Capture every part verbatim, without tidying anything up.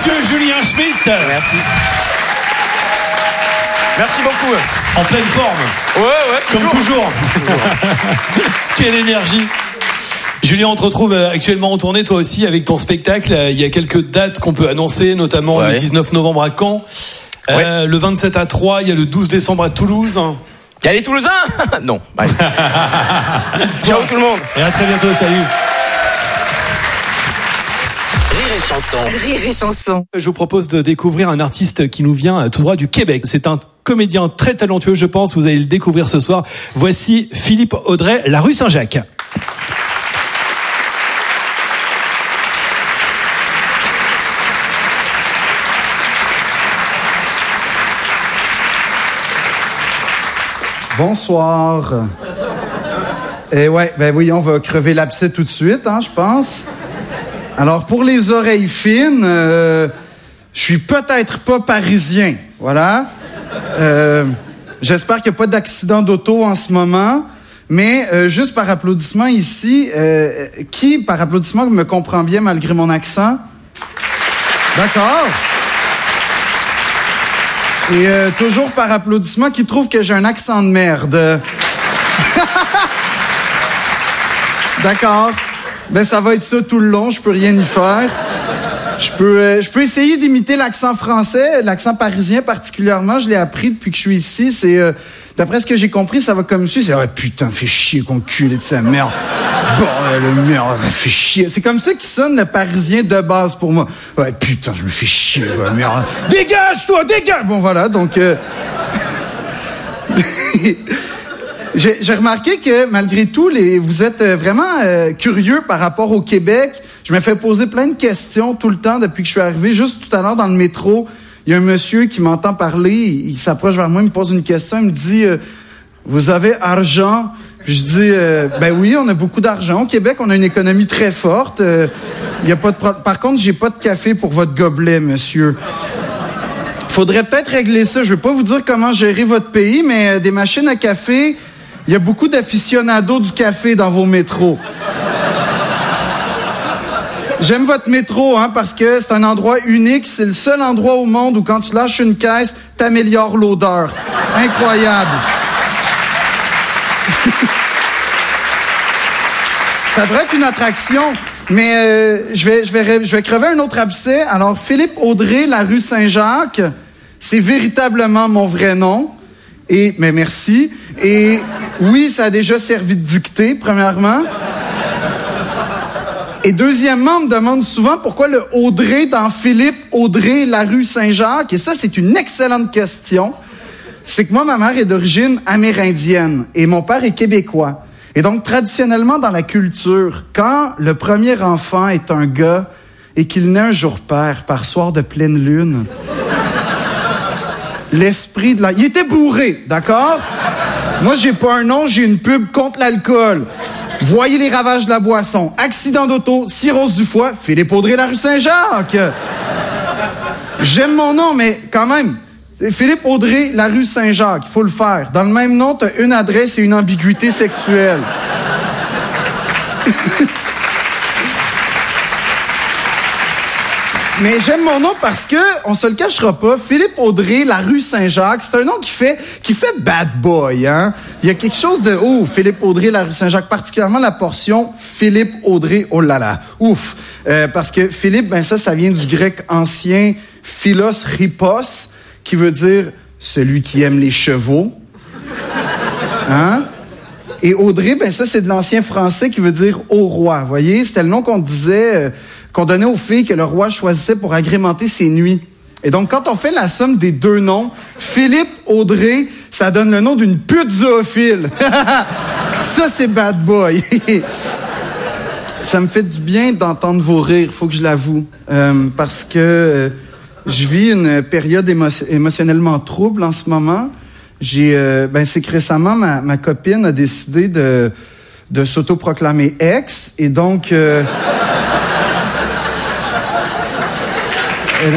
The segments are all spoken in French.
Monsieur Julien Schmitt. Merci. Merci beaucoup. En pleine forme. Ouais, ouais, toujours. Comme toujours. toujours. Quelle énergie. Julien, on te retrouve actuellement en tournée, toi aussi, avec ton spectacle. Il y a quelques dates qu'on peut annoncer, notamment ouais. le dix-neuf novembre à Caen, ouais. euh, le vingt-sept à Troyes, il y a le douze décembre à Toulouse. Il y a les Toulousains. Non. Ciao tout le monde. Et à très bientôt, salut. Rire et chanson. Rire et chanson. Je vous propose de découvrir un artiste qui nous vient tout droit du Québec. C'est un comédien très talentueux, je pense. Vous allez le découvrir ce soir. Voici Philippe Audrey, La Rue Saint-Jacques. Bonsoir. Et ouais, ben oui, on va crever l'abcès tout de suite, hein, je pense. Alors, pour les oreilles fines, euh, je suis peut-être pas parisien, voilà. Euh, j'espère qu'il n'y a pas d'accident d'auto en ce moment, mais euh, juste par applaudissement ici, euh, qui, par applaudissement, me comprend bien malgré mon accent? D'accord. Et euh, toujours par applaudissement, qui trouve que j'ai un accent de merde. D'accord. Ben ça va être ça tout le long, je peux rien y faire. Je peux, euh, je peux essayer d'imiter l'accent français, l'accent parisien particulièrement. Je l'ai appris depuis que je suis ici. C'est, euh, d'après ce que j'ai compris, ça va comme suit. C'est oh, putain, fait chier qu'on culé de sa merde. Bordel de merde, ça fait chier. C'est comme ça qui sonne le parisien de base pour moi. Ouais, putain, je me fais chier, ouais, merde. Dégage, toi, dégage. Bon voilà, donc. Euh... J'ai, j'ai remarqué que, malgré tout, les, vous êtes vraiment euh, curieux par rapport au Québec. Je me fais poser plein de questions tout le temps depuis que je suis arrivé. Juste tout à l'heure, dans le métro, il y a un monsieur qui m'entend parler. Il, il s'approche vers moi, il me pose une question. Il me dit euh, « Vous avez argent? » Puis je dis euh, « Ben oui, on a beaucoup d'argent. Au Québec, on a une économie très forte. Euh, y a pas de pro- Par contre, j'ai pas de café pour votre gobelet, monsieur. » Faudrait peut-être régler ça. Je vais pas vous dire comment gérer votre pays, mais euh, des machines à café... Il y a beaucoup d'aficionados du café dans vos métros. J'aime votre métro, hein, parce que c'est un endroit unique. C'est le seul endroit au monde où, quand tu lâches une caisse, t'améliores l'odeur. Incroyable. Ça devrait être une attraction. Mais euh, je vais, je vais, je vais crever un autre abcès. Alors, Philippe Audrey, La Rue Saint-Jacques, c'est véritablement mon vrai nom. Et, mais merci. Et oui, ça a déjà servi de dictée, premièrement. Et deuxièmement, on me demande souvent pourquoi le Audrey dans Philippe Audrey, La Rue Saint-Jacques. Et ça, c'est une excellente question. C'est que moi, ma mère est d'origine amérindienne et mon père est québécois. Et donc, traditionnellement, dans la culture, quand le premier enfant est un gars et qu'il naît un jour père, par soir de pleine lune... L'esprit de la... Il était bourré, d'accord? Moi, j'ai pas un nom, j'ai une pub contre l'alcool. Voyez les ravages de la boisson. Accident d'auto, cirrhose du foie, Philippe Audrey, La Rue Saint-Jacques. J'aime mon nom, mais quand même, c'est Philippe Audrey, La Rue Saint-Jacques. Il faut le faire. Dans le même nom, t'as une adresse et une ambiguïté sexuelle. Mais j'aime mon nom parce que, on se le cachera pas, Philippe Audrey, La Rue Saint-Jacques, c'est un nom qui fait, qui fait bad boy, hein. Il y a quelque chose de, oh, Philippe Audrey, La Rue Saint-Jacques, particulièrement la portion Philippe Audrey, oh là là, ouf. Euh, parce que Philippe, ben ça, ça vient du grec ancien philos ripos, qui veut dire celui qui aime les chevaux. Hein? Et Audrey, ben ça, c'est de l'ancien français qui veut dire au roi. Vous voyez, c'était le nom qu'on disait, euh, qu'on donnait aux filles que le roi choisissait pour agrémenter ses nuits. Et donc, quand on fait la somme des deux noms, Philippe Audrey, ça donne le nom d'une pute zoophile. Ça, c'est bad boy. Ça me fait du bien d'entendre vos rires, faut que je l'avoue. Euh, parce que euh, je vis une période émo- émotionnellement trouble en ce moment. J'ai, euh, ben, c'est que récemment, ma, ma copine a décidé de, de s'autoproclamer ex. Et donc... Euh, elle,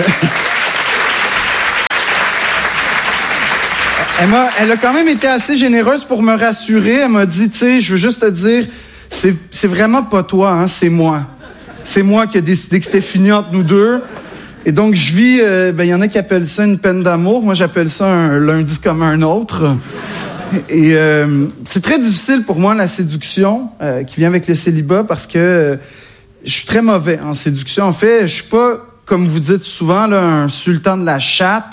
elle, m'a, elle a quand même été assez généreuse pour me rassurer. Elle m'a dit, tu sais, je veux juste te dire, c'est, c'est vraiment pas toi, hein, c'est moi. C'est moi qui ai décidé que c'était fini entre nous deux. Et donc, je vis... Il euh, ben, y en a qui appellent ça une peine d'amour. Moi, j'appelle ça un lundi comme un autre. Et euh, c'est très difficile pour moi, la séduction, euh, qui vient avec le célibat, parce que euh, je suis très mauvais en séduction. En fait, je suis pas, comme vous dites souvent, là, un sultan de la chatte.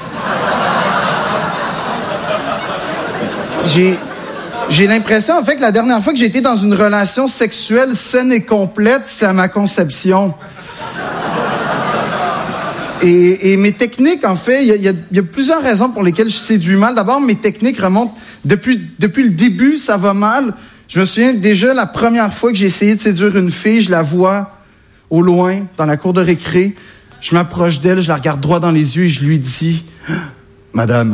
J'ai... J'ai l'impression, en fait, que la dernière fois que j'ai été dans une relation sexuelle saine et complète, c'est à ma conception. Et, et mes techniques, en fait, il y, y, y a plusieurs raisons pour lesquelles je séduis mal. D'abord, mes techniques remontent depuis, depuis le début, ça va mal. Je me souviens déjà, la première fois que j'ai essayé de séduire une fille, je la vois au loin, dans la cour de récré. Je m'approche d'elle, je la regarde droit dans les yeux et je lui dis « Madame,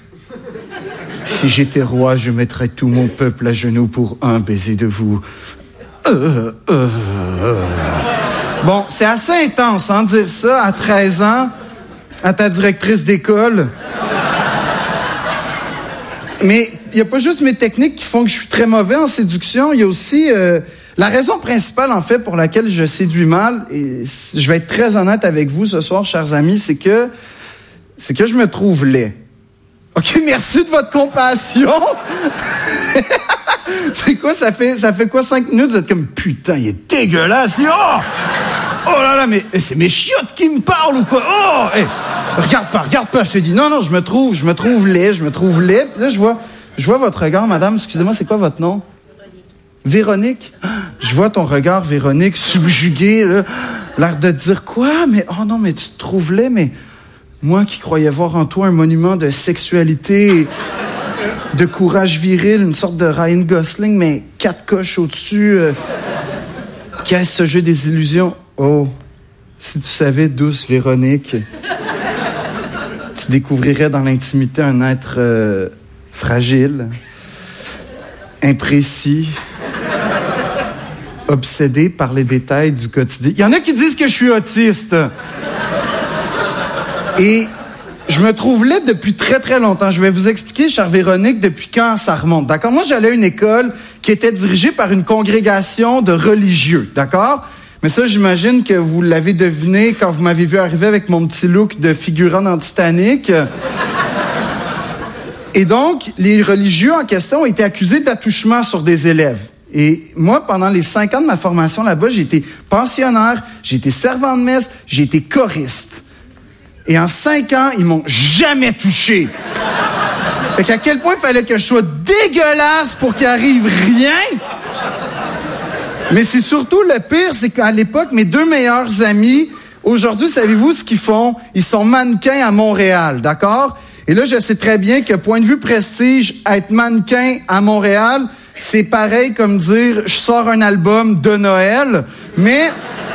si j'étais roi, je mettrais tout mon peuple à genoux pour un baiser de vous. Euh, euh, euh. » Bon, c'est assez intense, hein, dire ça à treize ans, à ta directrice d'école. Mais il n'y a pas juste mes techniques qui font que je suis très mauvais en séduction, il y a aussi... Euh, la raison principale, en fait, pour laquelle je séduis mal, et je vais être très honnête avec vous ce soir, chers amis, c'est que, c'est que je me trouve laid. OK, merci de votre compassion. C'est quoi, ça fait, ça fait quoi, cinq minutes? Vous êtes comme, putain, il est dégueulasse, lui. Oh! Oh là là, mais c'est mes chiottes qui me parlent ou quoi? Oh! Hey, regarde pas, regarde pas, je te dis. Non, non, je me trouve, je me trouve laid, je me trouve laid. Là, je vois, je vois votre regard, madame. Excusez-moi, c'est quoi votre nom? Véronique. Véronique? Je vois ton regard, Véronique, subjugué, là. L'air de dire quoi? Mais, oh non, mais tu te trouves laid, mais... Moi qui croyais voir en toi un monument de sexualité, de courage viril, une sorte de Ryan Gosling, mais quatre coches au-dessus. Euh, Qu'est-ce ce jeu des illusions? Oh, si tu savais, douce Véronique, tu découvrirais dans l'intimité un être euh, fragile, imprécis, obsédé par les détails du quotidien. Il y en a qui disent que je suis autiste. Et je me trouve laid depuis très, très longtemps. Je vais vous expliquer, chère Véronique, depuis quand ça remonte. D'accord? Moi, j'allais à une école qui était dirigée par une congrégation de religieux. D'accord? Mais ça, j'imagine que vous l'avez deviné quand vous m'avez vu arriver avec mon petit look de figurant dans Titanic. Et donc, les religieux en question ont été accusés d'attouchement sur des élèves. Et moi, pendant les cinq ans de ma formation là-bas, j'ai été pensionnaire, j'ai été servant de messe, j'ai été choriste. Et en cinq ans, ils m'ont jamais touché. Fait qu'à quel point il fallait que je sois dégueulasse pour qu'il arrive rien. Mais c'est surtout le pire, c'est qu'à l'époque, mes deux meilleurs amis, aujourd'hui, savez-vous ce qu'ils font? Ils sont mannequins à Montréal, d'accord? Et là, je sais très bien que, point de vue prestige, être mannequin à Montréal, c'est pareil comme dire, je sors un album de Noël, mais...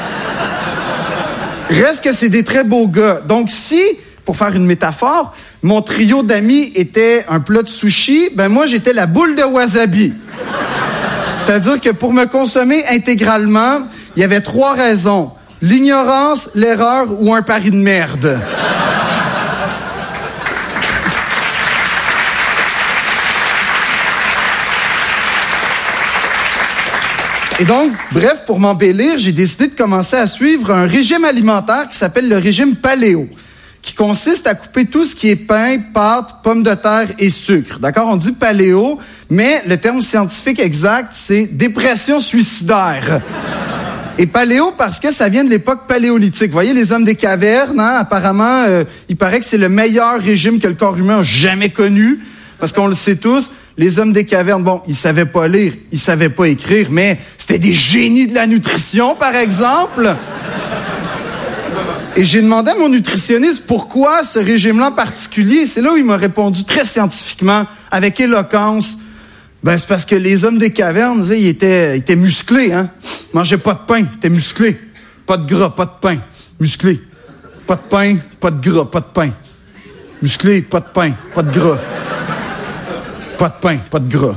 Reste que c'est des très beaux gars. Donc, si, pour faire une métaphore, mon trio d'amis était un plat de sushi, ben moi, j'étais la boule de wasabi. C'est-à-dire que pour me consommer intégralement, il y avait trois raisons. L'ignorance, l'erreur ou un pari de merde. Et donc, bref, pour m'embellir, j'ai décidé de commencer à suivre un régime alimentaire qui s'appelle le régime paléo, qui consiste à couper tout ce qui est pain, pâtes, pommes de terre et sucre. D'accord? On dit paléo, mais le terme scientifique exact, c'est dépression suicidaire. Et paléo parce que ça vient de l'époque paléolithique. Vous voyez, les hommes des cavernes, hein, apparemment, euh, il paraît que c'est le meilleur régime que le corps humain a jamais connu, parce qu'on le sait tous. Les hommes des cavernes, bon, ils savaient pas lire, ils savaient pas écrire, mais c'était des génies de la nutrition, par exemple. Et j'ai demandé à mon nutritionniste pourquoi ce régime-là en particulier. C'est là où il m'a répondu très scientifiquement, avec éloquence. Ben, c'est parce que les hommes des cavernes, ils étaient, ils étaient musclés, hein. Ils mangeaient pas de pain, ils étaient musclés. Pas de gras, pas de pain. Musclés. Pas de pain, pas de gras, pas de pain. Musclés, pas de pain, pas de gras. Pas de pain, pas de gras.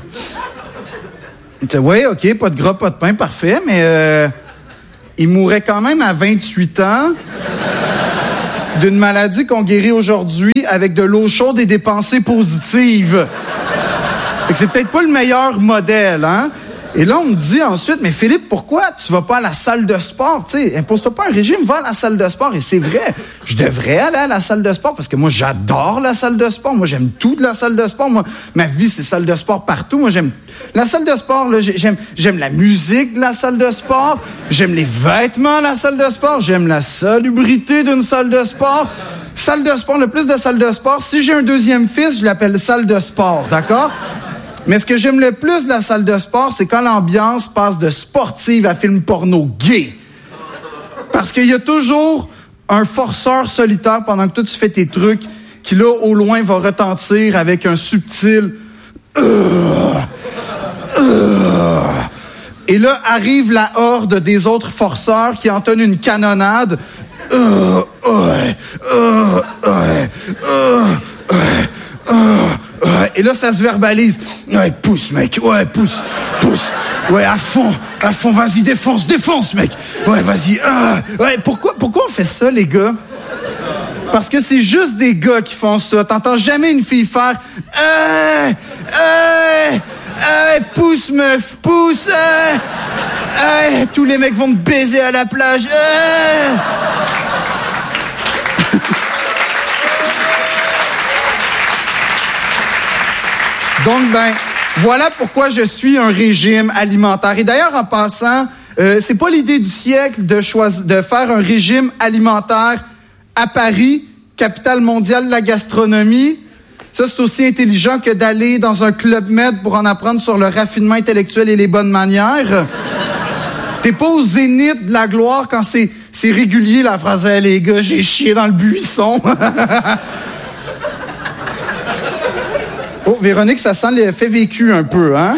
Oui, OK, pas de gras, pas de pain, parfait, mais euh, il mourrait quand même à vingt-huit ans d'une maladie qu'on guérit aujourd'hui avec de l'eau chaude et des pensées positives. Fait que c'est peut-être pas le meilleur modèle, hein? Et là, on me dit ensuite, mais Philippe, pourquoi tu vas pas à la salle de sport? Tu sais, impose-toi pas un régime, va à la salle de sport. Et c'est vrai, je devrais aller à la salle de sport parce que moi, j'adore la salle de sport. Moi, j'aime tout de la salle de sport. Moi, ma vie, c'est salle de sport partout. Moi, j'aime la salle de sport, là, j'aime, j'aime la musique de la salle de sport. J'aime les vêtements de la salle de sport. J'aime la salubrité d'une salle de sport. Salle de sport, le plus de salles de sport. Si j'ai un deuxième fils, je l'appelle salle de sport, d'accord? Mais ce que j'aime le plus de la salle de sport, c'est quand l'ambiance passe de sportive à film porno gay. Parce qu'il y a toujours un forceur solitaire pendant que toi, tu fais tes trucs qui, là, au loin, va retentir avec un subtil... Euh, euh. Et là, arrive la horde des autres forceurs qui entonnent une canonnade. Euh, ouais, euh, ouais, euh, ouais, euh. Ouais, et là, ça se verbalise. Ouais, pousse, mec. Ouais, pousse, pousse. Ouais, à fond, à fond. Vas-y, défonce, défonce, mec. Ouais, vas-y. Ah, ouais, pourquoi, pourquoi on fait ça, les gars? Parce que c'est juste des gars qui font ça. T'entends jamais une fille faire hey, hey, hey, pousse, meuf, pousse. Hey, hey, tous les mecs vont te baiser à la plage. Hey. Donc, ben, voilà pourquoi je suis un régime alimentaire. Et d'ailleurs, en passant, euh, c'est pas l'idée du siècle de choisir, de faire un régime alimentaire à Paris, capitale mondiale de la gastronomie. Ça, c'est aussi intelligent que d'aller dans un club med pour en apprendre sur le raffinement intellectuel et les bonnes manières. T'es pas au zénith de la gloire quand c'est, c'est régulier, la phrase hey, « les gars, j'ai chié dans le buisson ». Oh, Véronique, ça sent l'effet vécu un peu, hein?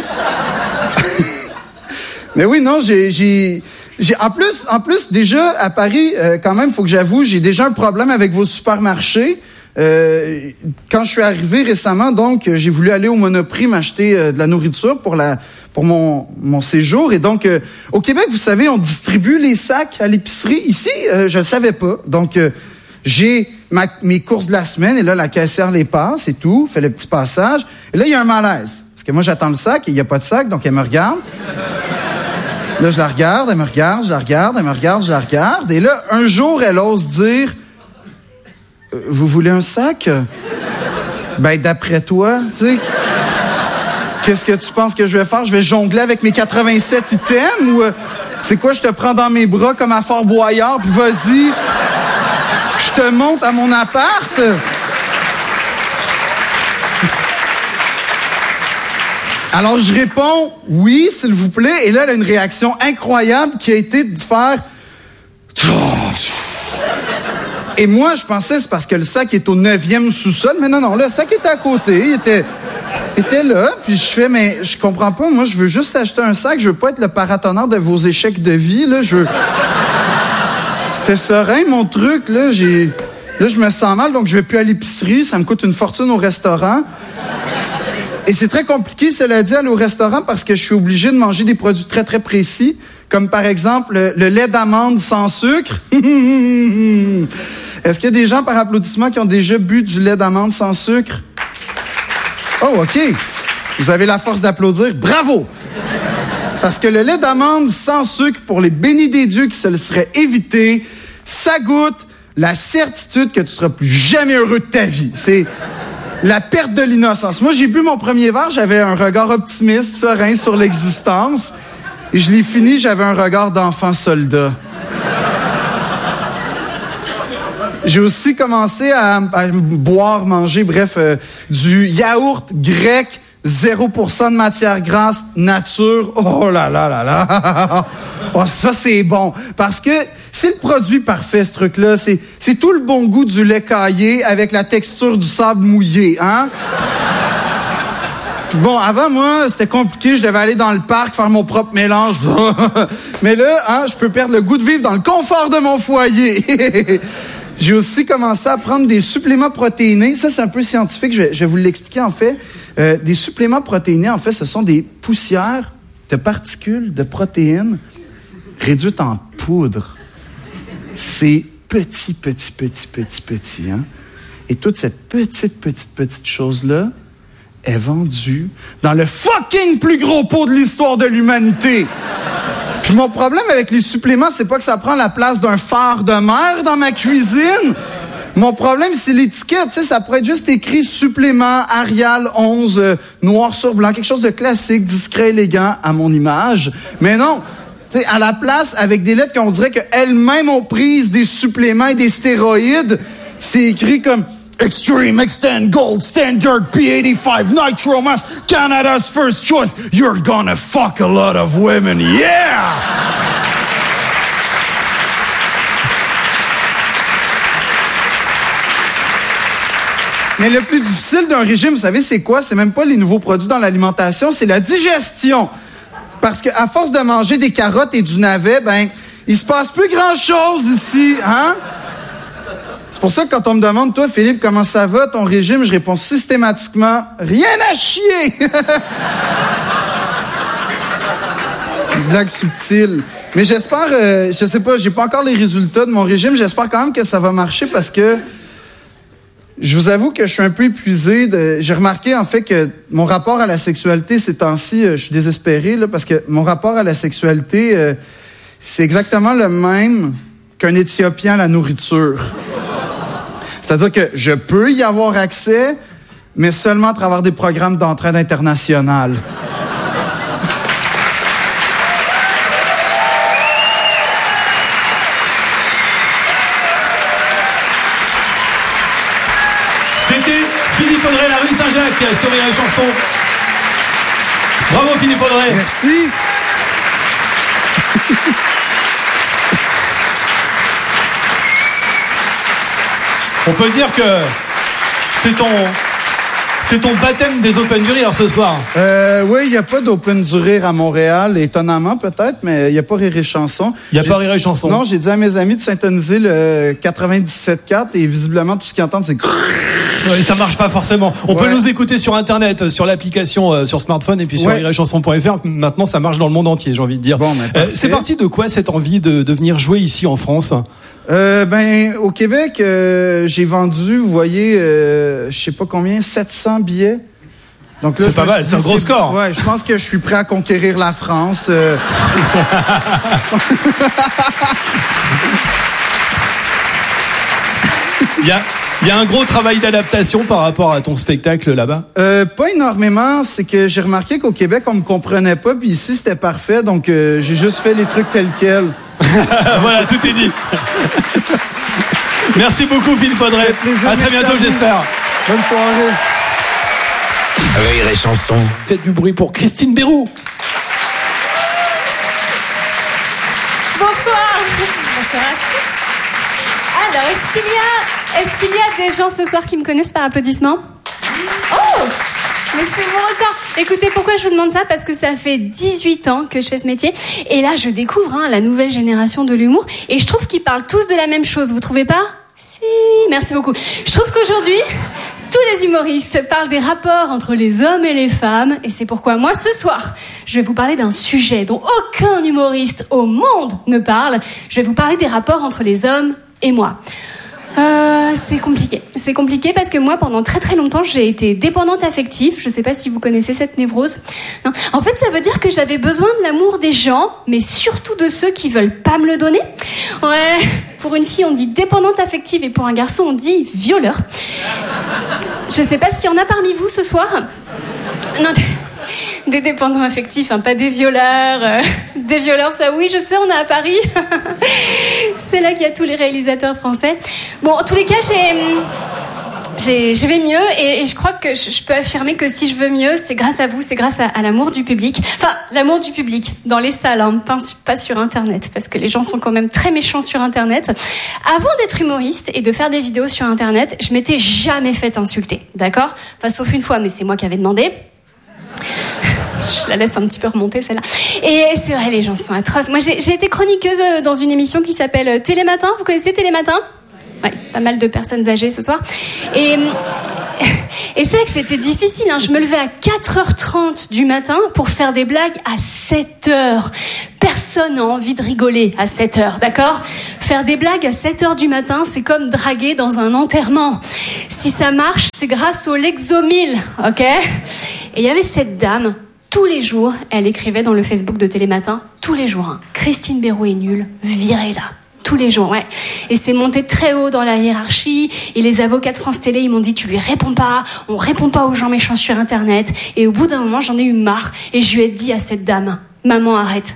Mais oui, non, j'ai, j'ai, j'ai, en plus, en plus, déjà, à Paris, euh, quand même, faut que j'avoue, j'ai déjà un problème avec vos supermarchés. Euh, quand je suis arrivé récemment, donc, j'ai voulu aller au Monoprix m'acheter euh, de la nourriture pour la, pour mon, mon séjour. Et donc, euh, au Québec, vous savez, on distribue les sacs à l'épicerie. Ici, euh, je le savais pas. Donc, euh, j'ai ma, mes courses de la semaine, et là, la caissière les passe et tout, fait le petit passage. Et là, il y a un malaise. Parce que moi, j'attends le sac et il n'y a pas de sac, donc elle me regarde. Là, je la regarde, elle me regarde, je la regarde, elle me regarde, je la regarde. Et là, un jour, elle ose dire euh, « Vous voulez un sac? » Ben, d'après toi, tu sais, qu'est-ce que tu penses que je vais faire? Je vais jongler avec mes quatre-vingt-sept items ou... Euh, c'est quoi, je te prends dans mes bras comme à Fort Boyard, puis vas-y... Je te monte à mon appart. Alors, je réponds « Oui, s'il vous plaît. » Et là, elle a une réaction incroyable qui a été de faire... Et moi, je pensais que c'est parce que le sac est au neuvième sous-sol. Mais non, non, le sac était à côté. Il était, était là. Puis je fais « Mais je comprends pas. Moi, je veux juste acheter un sac. Je veux pas être le paratonnerre de vos échecs de vie. Là, je veux... » C'était serein, mon truc, là, j'ai... Là, je me sens mal, donc je vais plus à l'épicerie. Ça me coûte une fortune au restaurant. Et c'est très compliqué, cela dit, aller au restaurant parce que je suis obligé de manger des produits très, très précis, comme par exemple le, le lait d'amande sans sucre. Est-ce qu'il y a des gens par applaudissement qui ont déjà bu du lait d'amande sans sucre? Oh, OK. Vous avez la force d'applaudir. Bravo! Parce que le lait d'amande sans sucre, pour les bénis des dieux qui se le seraient évité, ça goûte la certitude que tu seras plus jamais heureux de ta vie. C'est la perte de l'innocence. Moi, j'ai bu mon premier verre, j'avais un regard optimiste, serein sur l'existence. Et je l'ai fini, j'avais un regard d'enfant soldat. J'ai aussi commencé à, à boire, manger, bref, euh, du yaourt grec, zéro pour cent de matière grasse, nature. Oh là là là là! Oh, ça, c'est bon. Parce que c'est le produit parfait, ce truc-là. C'est, c'est tout le bon goût du lait caillé avec la texture du sable mouillé, hein? Bon, avant, moi, c'était compliqué. Je devais aller dans le parc, faire mon propre mélange. Mais là, hein, je peux perdre le goût de vivre dans le confort de mon foyer. J'ai aussi commencé à prendre des suppléments protéinés. Ça, c'est un peu scientifique. Je vais, je vais vous l'expliquer, en fait. Euh, des suppléments protéinés, en fait, ce sont des poussières de particules de protéines réduites en poudre. C'est petit, petit, petit, petit, petit, hein? Et toute cette petite, petite, petite chose-là, est vendu dans le fucking plus gros pot de l'histoire de l'humanité. Puis mon problème avec les suppléments, c'est pas que ça prend la place d'un phare de mer dans ma cuisine. Mon problème, c'est l'étiquette. Tu sais, ça pourrait être juste écrit supplément Arial onze, euh, noir sur blanc, quelque chose de classique, discret, élégant, à mon image. Mais non, tu sais, à la place, avec des lettres qu'on dirait qu'elles-mêmes ont prise des suppléments et des stéroïdes, c'est écrit comme Extreme Extend Gold Standard P eighty-five Nitro Mass, Canada's first choice. You're gonna fuck a lot of women, yeah! Mais le plus difficile d'un régime, vous savez, c'est quoi? C'est même pas les nouveaux produits dans l'alimentation, c'est la digestion. Parce que à force de manger des carottes et du navet, ben, il se passe plus grand-chose ici, hein? C'est pour ça que quand on me demande, toi, Philippe, comment ça va, ton régime, je réponds systématiquement, rien à chier! Une blague subtile. Mais j'espère, euh, je sais pas, j'ai pas encore les résultats de mon régime, j'espère quand même que ça va marcher parce que je vous avoue que je suis un peu épuisé. De... J'ai remarqué, en fait, que mon rapport à la sexualité, ces temps-ci, euh, je suis désespéré, là, parce que mon rapport à la sexualité, euh, c'est exactement le même qu'un Éthiopien à la nourriture. C'est-à-dire que je peux y avoir accès, mais seulement à travers des programmes d'entraide internationale. C'était Philippe Audrey, la rue Saint-Jacques, sur Rire et Chanson. Bravo Philippe Audrey. Merci. On peut dire que c'est ton, c'est ton baptême des Open du Rire ce soir. Euh, oui, il n'y a pas d'Open du Rire à Montréal, étonnamment peut-être, mais il n'y a pas Rire et Chanson. Il n'y a j'ai... pas Rire et Chanson. Non, j'ai dit à mes amis de syntoniser le quatre-vingt-dix-sept quatre et visiblement tout ce qu'ils entendent c'est... Ouais, ça marche pas forcément. On ouais. peut nous écouter sur Internet, sur l'application, euh, sur smartphone et puis sur ouais. rire et chanson point f r. Maintenant, ça marche dans le monde entier, j'ai envie de dire. Bon, euh, c'est parti de quoi cette envie de, de venir jouer ici en France? Euh, ben, au Québec, euh, j'ai vendu, vous voyez, euh, je sais pas combien, sept cents billets. Donc là, c'est pas mal, c'est un gros score. Ouais, je pense que je suis prêt à conquérir la France. Euh... Il y a, il y a un gros travail d'adaptation par rapport à ton spectacle là-bas? Euh, pas énormément. C'est que j'ai remarqué qu'au Québec, on me comprenait pas, puis ici, c'était parfait. Donc, euh, j'ai juste fait les trucs tels quels. Voilà, tout est dit. Merci beaucoup, Philippe Audrey. À très bientôt, j'espère. Bonne soirée. Rire et Chanson. Faites du bruit pour Christine Béroux. Bonsoir. Bonsoir à tous. Alors, est-ce qu'il y a, est-ce qu'il y a des gens ce soir qui me connaissent par applaudissement? Oh! Mais c'est mon record. Écoutez, pourquoi je vous demande ça? Parce que ça fait dix-huit ans que je fais ce métier. Et là, je découvre hein, la nouvelle génération de l'humour. Et je trouve qu'ils parlent tous de la même chose. Vous trouvez pas? Si. Merci beaucoup. Je trouve qu'aujourd'hui, tous les humoristes parlent des rapports entre les hommes et les femmes. Et c'est pourquoi moi, ce soir, je vais vous parler d'un sujet dont aucun humoriste au monde ne parle. Je vais vous parler des rapports entre les hommes et moi. Euh, c'est compliqué. C'est compliqué parce que moi, pendant très très longtemps, j'ai été dépendante affective. Je sais pas si vous connaissez cette névrose. Non. En fait, ça veut dire que j'avais besoin de l'amour des gens, mais surtout de ceux qui veulent pas me le donner. Ouais. Pour une fille, on dit dépendante affective et pour un garçon, on dit violeur. Je sais pas s'il y en a parmi vous ce soir. Non. Des dépendants affectifs, hein, pas des violeurs. Euh, des violeurs, ça oui, je sais, on est à Paris. C'est là qu'il y a tous les réalisateurs français. Bon, en tous les cas, j'ai, j'ai, je vais mieux et, et je crois que je, je peux affirmer que si je veux mieux, c'est grâce à vous, c'est grâce à, à l'amour du public. Enfin, l'amour du public, dans les salles, hein, pas, pas sur Internet, parce que les gens sont quand même très méchants sur Internet. Avant d'être humoriste et de faire des vidéos sur Internet, je m'étais jamais fait insulter, d'accord? Enfin, sauf une fois, mais c'est moi qui avais demandé. Je la laisse un petit peu remonter celle-là. Et c'est vrai, les gens sont atroces. Moi, j'ai, j'ai été chroniqueuse dans une émission qui s'appelle Télématin. Vous connaissez Télématin? Ouais, pas mal de personnes âgées ce soir. Et, et c'est vrai que c'était difficile. Hein. Je me levais à quatre heures trente du matin pour faire des blagues à sept heures. Personne personne n'a envie de rigoler à sept heures, d'accord ? Faire des blagues à sept heures du matin, c'est comme draguer dans un enterrement. Si ça marche, c'est grâce au Lexomil, ok ? Et il y avait cette dame, tous les jours, elle écrivait dans le Facebook de Télématin, tous les jours, hein, Christine Béraud est nulle, virez-la. Tous les jours, ouais. Et c'est monté très haut dans la hiérarchie. Et les avocats de France Télé, ils m'ont dit, tu lui réponds pas, on répond pas aux gens méchants sur Internet. Et au bout d'un moment, j'en ai eu marre. Et je lui ai dit à cette dame, maman, arrête.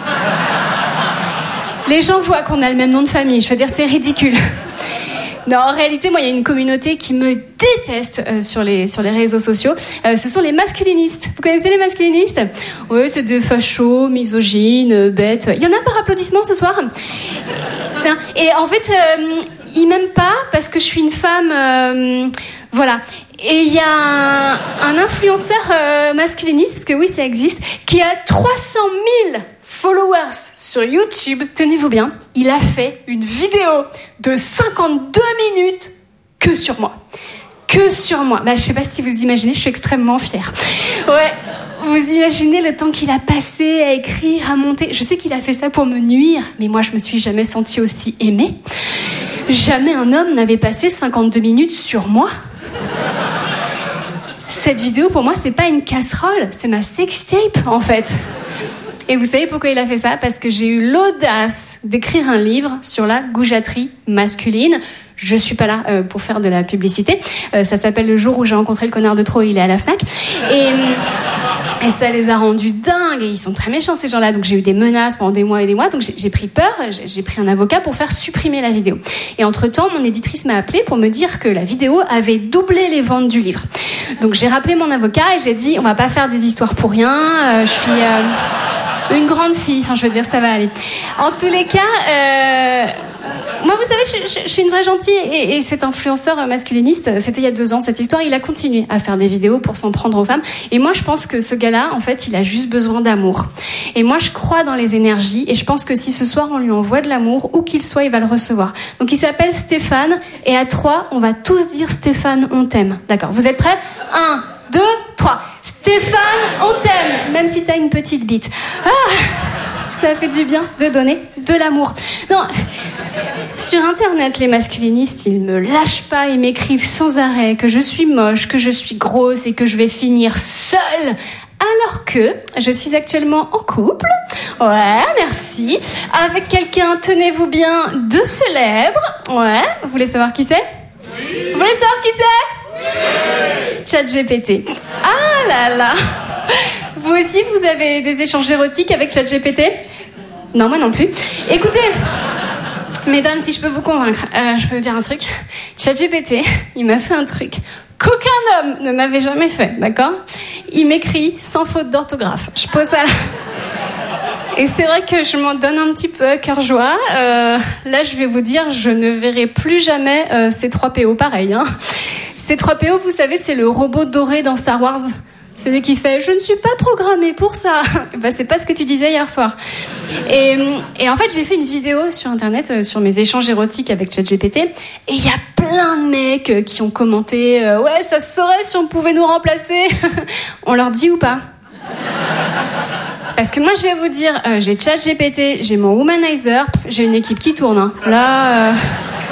Les gens voient qu'on a le même nom de famille. Je veux dire, c'est ridicule. Non, en réalité, moi, il y a une communauté qui me déteste euh, sur les sur les réseaux sociaux. Euh, ce sont les masculinistes. Vous connaissez les masculinistes ? Oui, c'est des fachos, misogynes, euh, bêtes. Il y en a par applaudissement ce soir ? Non. Et en fait, euh, ils m'aiment pas parce que je suis une femme... Euh, voilà. Et il y a un, un influenceur euh, masculiniste, parce que oui, ça existe, qui a trois cent mille followers sur YouTube, tenez-vous bien, il a fait une vidéo de cinquante-deux minutes que sur moi. Que sur moi. Bah, je sais pas si vous imaginez, je suis extrêmement fière. Ouais, vous imaginez le temps qu'il a passé à écrire, à monter. Je sais qu'il a fait ça pour me nuire, mais moi, je me suis jamais sentie aussi aimée. Jamais un homme n'avait passé cinquante-deux minutes sur moi. Cette vidéo, pour moi, c'est pas une casserole, c'est ma sextape, en fait. Et vous savez pourquoi il a fait ça ? Parce que j'ai eu l'audace d'écrire un livre sur la goujaterie masculine. Je suis pas là euh, pour faire de la publicité. Euh, ça s'appelle Le jour où j'ai rencontré le connard de trop, il est à la Fnac. Et, et ça les a rendus dingues. Et ils sont très méchants, ces gens-là. Donc j'ai eu des menaces pendant des mois et des mois. Donc j'ai, j'ai pris peur. J'ai, j'ai pris un avocat pour faire supprimer la vidéo. Et entre-temps, mon éditrice m'a appelé pour me dire que la vidéo avait doublé les ventes du livre. Donc j'ai rappelé mon avocat et j'ai dit, on va pas faire des histoires pour rien. Euh, je suis... Euh, une grande fille, enfin je veux dire, ça va aller. En tous les cas, euh, moi vous savez, je, je, je suis une vraie gentille et, et cet influenceur masculiniste, c'était il y a deux ans cette histoire, il a continué à faire des vidéos pour s'en prendre aux femmes. Et moi je pense que ce gars-là, en fait, il a juste besoin d'amour. Et moi je crois dans les énergies et je pense que si ce soir on lui envoie de l'amour, où qu'il soit, il va le recevoir. Donc il s'appelle Stéphane et à trois, on va tous dire Stéphane, on t'aime. D'accord, vous êtes prêts ? Un, deux, trois. Stéphane, on t'aime, même si t'as une petite bite. Ah, ça fait du bien de donner de l'amour. Non, sur Internet, les masculinistes, ils me lâchent pas, ils m'écrivent sans arrêt que je suis moche, que je suis grosse et que je vais finir seule. Alors que je suis actuellement en couple, ouais, merci, avec quelqu'un, tenez-vous bien, de célèbre. Ouais, vous voulez savoir qui c'est ? Oui. Vous voulez savoir qui c'est ? Oui. ChatGPT. Ah là là. Vous aussi, vous avez des échanges érotiques avec ChatGPT ? Non, moi non plus. Écoutez, mesdames, si je peux vous convaincre, euh, je peux vous dire un truc. ChatGPT, il m'a fait un truc qu'aucun homme ne m'avait jamais fait, d'accord ? Il m'écrit sans faute d'orthographe. Je pose ça là. Et c'est vrai que je m'en donne un petit peu cœur joie. Euh, là, je vais vous dire, je ne verrai plus jamais euh, C trois P O pareil. Hein. C trois P O, vous savez, c'est le robot doré dans Star Wars. Celui qui fait « Je ne suis pas programmé pour ça ». Ben, c'est pas ce que tu disais hier soir. Et, et en fait, j'ai fait une vidéo sur Internet euh, sur mes échanges érotiques avec ChatGPT. Et il y a plein de mecs euh, qui ont commenté euh, « Ouais, ça se saurait si on pouvait nous remplacer ». On leur dit ou pas ? Parce que moi, je vais vous dire, euh, j'ai ChatGPT, j'ai mon Womanizer, j'ai une équipe qui tourne. Hein. Là, euh...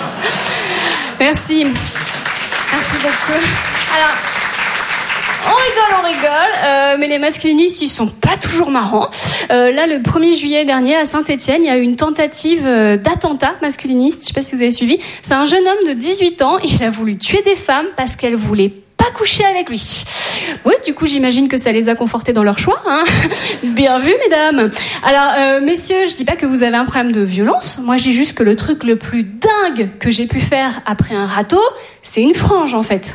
merci. Merci beaucoup. Alors, on rigole, on rigole, euh, mais les masculinistes, ils sont pas toujours marrants. Euh, là, le premier juillet dernier, à Saint-Étienne, il y a eu une tentative euh, d'attentat masculiniste. Je sais pas si vous avez suivi. C'est un jeune homme de dix-huit ans. Il a voulu tuer des femmes parce qu'elles voulaient pas coucher avec lui. Oui, du coup, j'imagine que ça les a confortés dans leur choix. Hein. Bien vu, mesdames. Alors, euh, messieurs, je dis pas que vous avez un problème de violence. Moi, je dis juste que le truc le plus dingue que j'ai pu faire après un râteau, c'est une frange, en fait.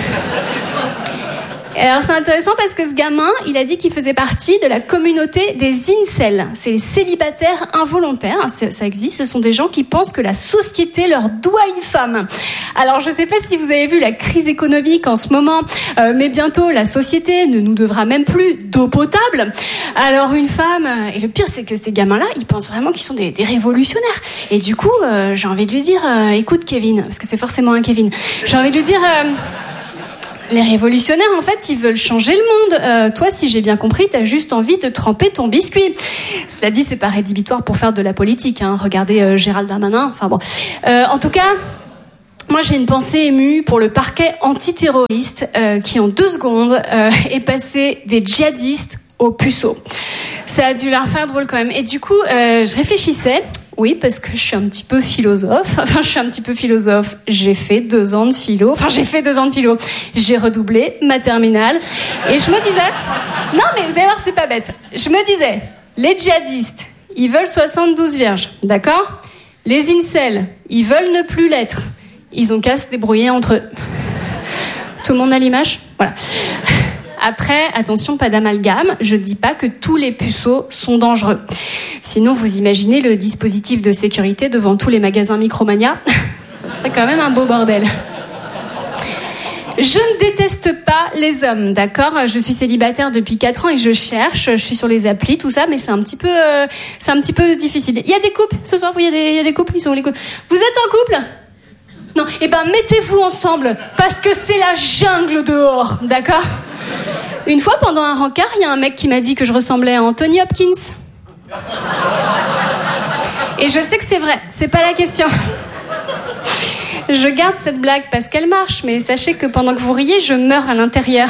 Alors c'est intéressant parce que ce gamin, il a dit qu'il faisait partie de la communauté des incels. C'est les célibataires involontaires, ça existe. Ce sont des gens qui pensent que la société leur doit une femme. Alors je sais pas si vous avez vu la crise économique en ce moment, euh, mais bientôt la société ne nous devra même plus d'eau potable. Alors une femme, et le pire c'est que ces gamins-là, ils pensent vraiment qu'ils sont des, des révolutionnaires. Et du coup, euh, j'ai envie de lui dire, euh, écoute Kevin, parce que c'est forcément un Kevin, j'ai envie de lui dire... Euh, Les révolutionnaires, en fait, ils veulent changer le monde. Euh, toi, si j'ai bien compris, t'as juste envie de tremper ton biscuit. Cela dit, c'est pas rédhibitoire pour faire de la politique. Hein. Regardez euh, Gérald Darmanin. Enfin bon. Euh, en tout cas, moi, j'ai une pensée émue pour le parquet antiterroriste euh, qui, en deux secondes, euh, est passé des djihadistes aux puceaux. Ça a dû leur faire drôle quand même. Et du coup, euh, je réfléchissais. Oui, parce que je suis un petit peu philosophe. Enfin, je suis un petit peu philosophe. J'ai fait deux ans de philo. Enfin, j'ai fait deux ans de philo. J'ai redoublé ma terminale. Et je me disais... Non, mais vous allez voir, c'est pas bête. Je me disais, les djihadistes, ils veulent soixante-douze vierges. D'accord ? Les incels, ils veulent ne plus l'être. Ils ont qu'à se débrouiller entre eux. Tout le monde a l'image ? Voilà. Après, attention, pas d'amalgame, je dis pas que tous les puceaux sont dangereux. Sinon, vous imaginez le dispositif de sécurité devant tous les magasins Micromania ? Ce serait quand même un beau bordel. Je ne déteste pas les hommes, d'accord ? Je suis célibataire depuis quatre ans et je cherche, je suis sur les applis, tout ça, mais c'est un petit peu, euh, c'est un petit peu difficile. Il y a des couples, ce soir, il y a des, il y a des couples, ils sont les couples. Vous êtes en couple ? Non, eh ben mettez-vous ensemble, parce que c'est la jungle dehors, d'accord ? Une fois, pendant un rencard, il y a un mec qui m'a dit que je ressemblais à Anthony Hopkins. Et je sais que c'est vrai, c'est pas la question. Je garde cette blague parce qu'elle marche, mais sachez que pendant que vous riez, je meurs à l'intérieur.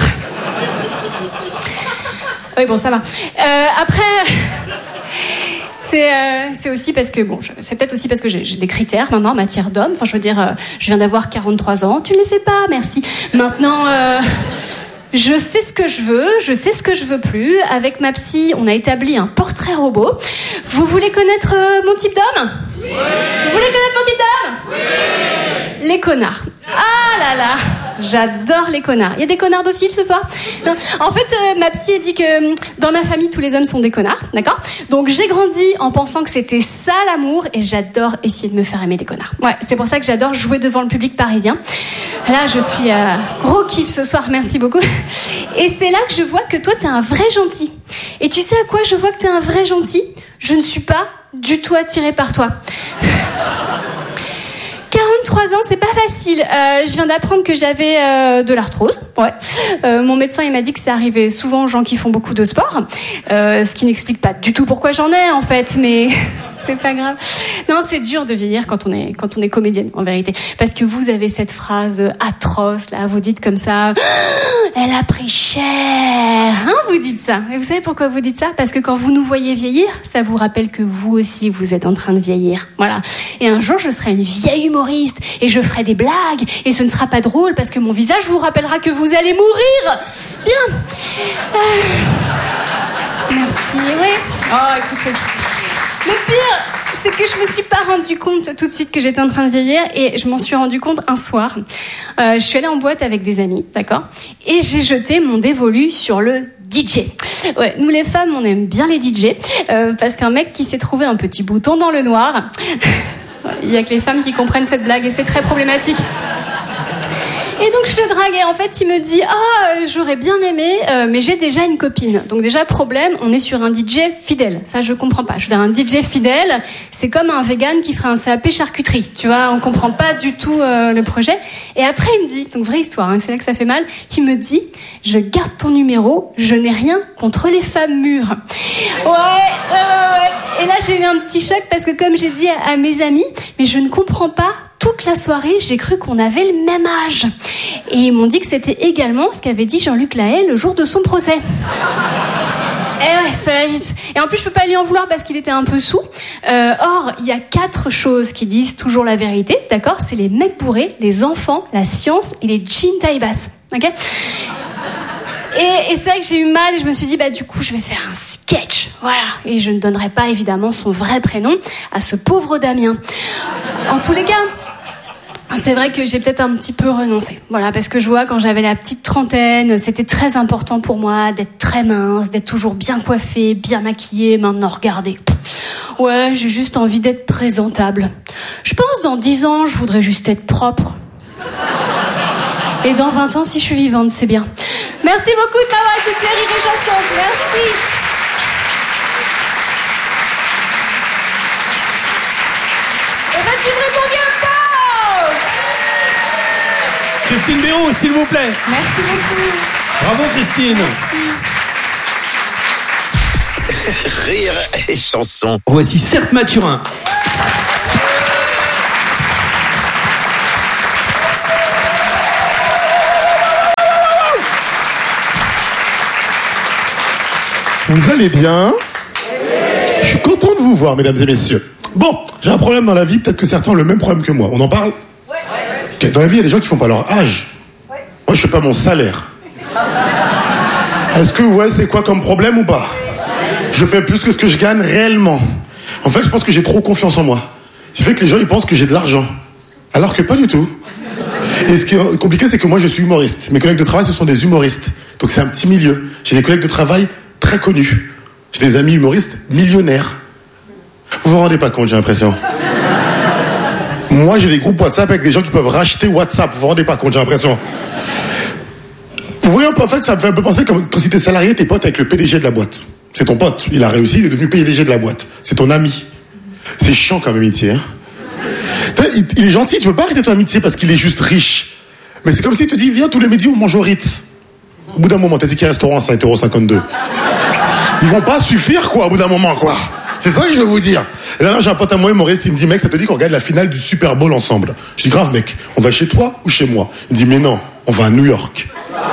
Oui, bon, ça va. Euh, après... C'est, euh, c'est aussi parce que, bon, je, c'est peut-être aussi parce que j'ai, j'ai des critères maintenant en matière d'homme. Enfin, je veux dire, euh, je viens d'avoir quarante-trois ans. Tu ne les fais pas, merci. Maintenant, euh, je sais ce que je veux, je sais ce que je veux plus. Avec ma psy, on a établi un portrait robot. Vous voulez connaître euh, mon type d'homme ? Oui. Vous voulez connaître mon type d'homme ? Oui. Les connards. Ah là là, j'adore les connards. Il y a des connardophiles ce soir ? Non. En fait, euh, ma psy a dit que euh, dans ma famille, tous les hommes sont des connards, d'accord ? Donc j'ai grandi en pensant que c'était ça l'amour et j'adore essayer de me faire aimer des connards. Ouais, c'est pour ça que j'adore jouer devant le public parisien. Là, je suis euh, gros kiff ce soir, merci beaucoup. Et c'est là que je vois que toi, t'es un vrai gentil. Et tu sais à quoi je vois que t'es un vrai gentil ? Je ne suis pas du tout attirée par toi. quarante-trois ans, c'est pas facile. Euh, je viens d'apprendre que j'avais euh, de l'arthrose. Ouais. Euh, mon médecin, il m'a dit que ça arrivait souvent aux gens qui font beaucoup de sport. Euh, ce qui n'explique pas du tout pourquoi j'en ai, en fait, mais c'est pas grave. Non, c'est dur de vieillir quand on est, quand on est comédienne, en vérité. Parce que vous avez cette phrase atroce, là, vous dites comme ça, « Elle a pris cher !» Hein, vous dites ça. Et vous savez pourquoi vous dites ça ? Parce que quand vous nous voyez vieillir, ça vous rappelle que vous aussi, vous êtes en train de vieillir. Voilà. Et un jour, je serai une vieille humoriste et je ferai des blagues et ce ne sera pas drôle parce que mon visage vous rappellera que vous allez mourir. Bien. Euh... Merci. Oui. Oh, écoutez. Le pire, c'est que je me suis pas rendu compte tout de suite que j'étais en train de vieillir et je m'en suis rendu compte un soir. Euh, je suis allée en boîte avec des amis, d'accord ? Et j'ai jeté mon dévolu sur le D J. Ouais, nous les femmes, on aime bien les D J euh, parce qu'un mec qui s'est trouvé un petit bouton dans le noir... Il n'y a que les femmes qui comprennent cette blague et c'est très problématique. Et donc je le drague et en fait il me dit « Ah, oh, j'aurais bien aimé, euh, mais j'ai déjà une copine. » Donc déjà problème, on est sur un D J fidèle. Ça je comprends pas. Je veux dire, un D J fidèle, c'est comme un vegan qui ferait un C A P charcuterie. Tu vois, on comprend pas du tout euh, le projet. Et après il me dit, donc vraie histoire, hein, c'est là que ça fait mal, il me dit « Je garde ton numéro, je n'ai rien contre les femmes mûres. » Ouais, ouais, ouais, ouais. Et là j'ai eu un petit choc parce que comme j'ai dit à, à mes amis, mais je ne comprends pas. Toute la soirée, j'ai cru qu'on avait le même âge. Et ils m'ont dit que c'était également ce qu'avait dit Jean-Luc Lahaye le jour de son procès. Eh ouais, ça va vite. Et en plus, je peux pas lui en vouloir parce qu'il était un peu saoul. Euh, or, il y a quatre choses qui disent toujours la vérité, d'accord ? C'est les mecs bourrés, les enfants, la science et les jeans taille basse. Ok ? Et, et c'est vrai que j'ai eu mal et je me suis dit, bah du coup, je vais faire un sketch. Voilà. Et je ne donnerai pas évidemment son vrai prénom à ce pauvre Damien. En tous les cas... C'est vrai que j'ai peut-être un petit peu renoncé. Voilà, parce que je vois, quand j'avais la petite trentaine, c'était très important pour moi d'être très mince, d'être toujours bien coiffée, bien maquillée. Maintenant, regardez. Ouais, j'ai juste envie d'être présentable. Je pense dans dix ans, je voudrais juste être propre. Et dans vingt ans, si je suis vivante, c'est bien. Merci beaucoup de m'avoir écouté, Rire et Chanson. Merci. Et ben, tu me réponds bien pas. Christine Béraud, s'il vous plaît. Merci beaucoup. Bravo Christine. Merci. Rire et chanson. Voici Certes Mathurin. Vous allez bien? Je suis content de vous voir, mesdames et messieurs. Bon, j'ai un problème dans la vie, peut-être que certains ont le même problème que moi. On en parle? Okay, dans la vie, il y a des gens qui font pas leur âge. Moi, je fais pas mon salaire. Est-ce que vous voyez c'est quoi comme problème ou pas? Je fais plus que ce que je gagne réellement. En fait, je pense que j'ai trop confiance en moi. Ce qui fait que les gens, ils pensent que j'ai de l'argent. Alors que pas du tout. Et ce qui est compliqué, c'est que moi, je suis humoriste. Mes collègues de travail, ce sont des humoristes. Donc c'est un petit milieu. J'ai des collègues de travail très connus. J'ai des amis humoristes millionnaires. Vous vous rendez pas compte, j'ai l'impression. Moi, j'ai des groupes WhatsApp avec des gens qui peuvent racheter WhatsApp. Vous vous rendez pas compte, j'ai l'impression. Vous voyez, en fait, ça me fait un peu penser comme quand si t'es salarié, t'es pote avec le P D G de la boîte. C'est ton pote. Il a réussi, il est devenu P D G de la boîte. C'est ton ami. C'est chiant comme amitié, hein. Il, il est gentil, tu peux pas arrêter ton amitié parce qu'il est juste riche. Mais c'est comme s'il te dit, viens tous les midis, on mange au Ritz. Au bout d'un moment, t'as dit qu'il y a un restaurant à cinq euros cinquante-deux. Ils vont pas suffire, quoi, au bout d'un moment, quoi. C'est ça que je veux vous dire. Et là, là j'ai un pote à moi humoriste, il me dit, mec, ça te dit qu'on regarde la finale du Super Bowl ensemble? Je dis, grave, mec, on va chez toi ou chez moi? Il me dit, mais non, on va à New York.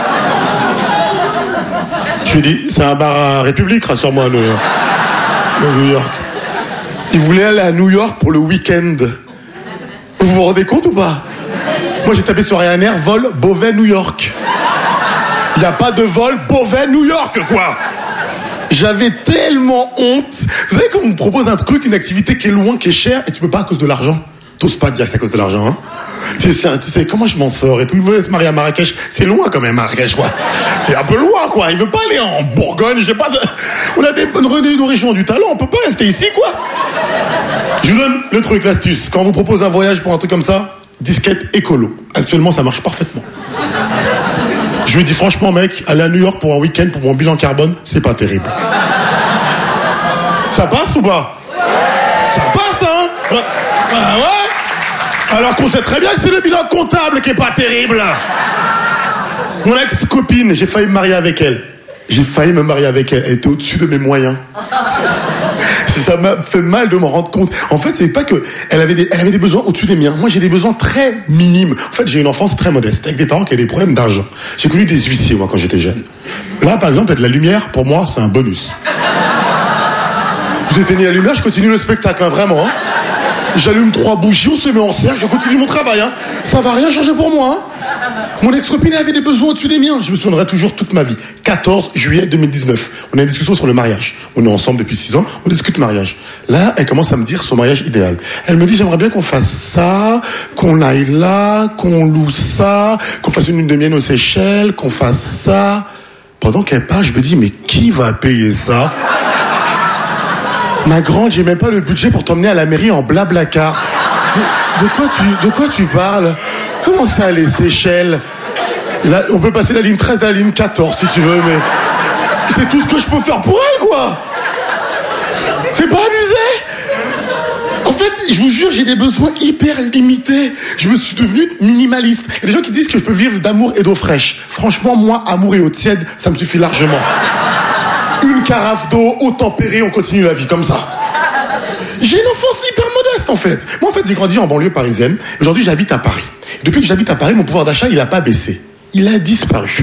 Je lui dis, c'est un bar à République, rassure-moi, le, le New York. Il voulait aller à New York pour le week-end. Vous vous rendez compte ou pas? Moi, j'ai tapé sur Ryanair, vol Beauvais-New York. Il n'y a pas de vol Beauvais-New York, quoi. J'avais tellement honte. Vous savez, quand on me propose un truc, une activité qui est loin, qui est chère, et tu peux pas à cause de l'argent. T'oses pas dire que c'est à cause de l'argent, hein. Tu sais, tu sais, comment je m'en sors et tout. Il veut se marier à Marrakech. C'est loin quand même, Marrakech, quoi. C'est un peu loin, quoi. Il veut pas aller en Bourgogne, je sais pas. On a des bonnes nos régions du talent, on peut pas rester ici, quoi. Je vous donne le truc, l'astuce. Quand on vous propose un voyage pour un truc comme ça, disquette écolo. Actuellement, ça marche parfaitement. Je lui dis franchement, mec, aller à New York pour un week-end, pour mon bilan carbone, c'est pas terrible. Ça passe ou pas? Ça passe, hein? Ah ouais? Alors qu'on sait très bien que c'est le bilan comptable qui est pas terrible. Mon ex-copine, j'ai failli me marier avec elle. J'ai failli me marier avec elle. Elle était au-dessus de mes moyens. Ça m'a fait mal de m'en rendre compte. En fait, c'est pas que elle avait des, elle avait des besoins au-dessus des miens. Moi, j'ai des besoins très minimes. En fait, j'ai une enfance très modeste, avec des parents qui avaient des problèmes d'argent. J'ai connu des huissiers, moi, quand j'étais jeune. Là, par exemple, être la lumière, pour moi, c'est un bonus. Vous éteignez la lumière, je continue le spectacle, hein, vraiment. Hein. J'allume trois bougies, on se met en cercle, je continue mon travail. Hein. Ça va rien changer pour moi. Hein. Mon ex-copine avait des besoins au-dessus des miens. Je me souviendrai toujours toute ma vie. quatorze juillet deux mille dix-neuf. On a une discussion sur le mariage. On est ensemble depuis six ans. On discute mariage. Là, elle commence à me dire son mariage idéal. Elle me dit, j'aimerais bien qu'on fasse ça, qu'on aille là, qu'on loue ça, qu'on fasse une lune de miel aux Seychelles, qu'on fasse ça. Pendant qu'elle parle, je me dis, mais qui va payer ça? Ma grande, j'ai même pas le budget pour t'emmener à la mairie en blablacar. De, de quoi tu, de quoi tu parles? Comment ça, les Seychelles? Là, on peut passer la ligne treize à la ligne quatorze, si tu veux, mais... C'est tout ce que je peux faire pour elle, quoi. C'est pas abusé? En fait, je vous jure, j'ai des besoins hyper limités. Je me suis devenu minimaliste. Il y a des gens qui disent que je peux vivre d'amour et d'eau fraîche. Franchement, moi, amour et eau tiède, ça me suffit largement. Une carafe d'eau, eau tempérée, on continue la vie, comme ça. J'ai une enfance hyper modeste, en fait. Moi, en fait, j'ai grandi en banlieue parisienne. Aujourd'hui, j'habite à Paris. Depuis que j'habite à Paris, mon pouvoir d'achat, il a pas baissé. Il a disparu.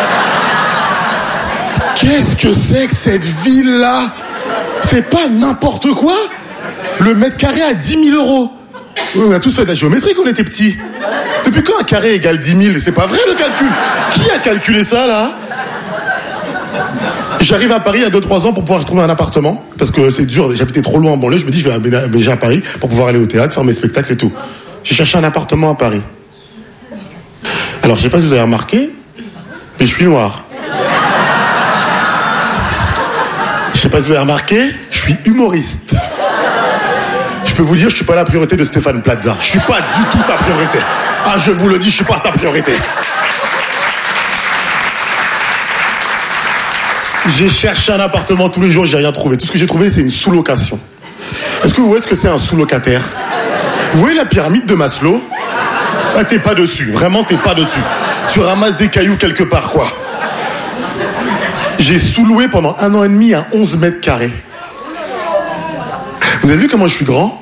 Qu'est-ce que c'est que cette ville-là? C'est pas n'importe quoi. Le mètre carré à dix mille euros. On a tous fait de la géométrie quand on était petits. Depuis quand un carré égale dix mille? C'est pas vrai, le calcul. Qui a calculé ça, là? J'arrive à Paris il y a deux trois ans pour pouvoir trouver un appartement. Parce que c'est dur, j'habitais trop loin en banlieue. Je me dis, je vais aménager à Paris pour pouvoir aller au théâtre, faire mes spectacles et tout. J'ai cherché un appartement à Paris. Alors, je sais pas si vous avez remarqué, mais je suis noir. Je sais pas si vous avez remarqué, je suis humoriste. Je peux vous dire, je suis pas la priorité de Stéphane Plaza. Je suis pas du tout sa priorité. Ah, je vous le dis, je suis pas sa priorité. J'ai cherché un appartement tous les jours, j'ai rien trouvé. Tout ce que j'ai trouvé, c'est une sous-location. Est-ce que vous voyez ce que c'est un sous-locataire? Vous voyez la pyramide de Maslow? Bah, t'es pas dessus, vraiment t'es pas dessus. Tu ramasses des cailloux quelque part, quoi. J'ai sous-loué pendant un an et demi à onze mètres carrés. Vous avez vu comment je suis grand?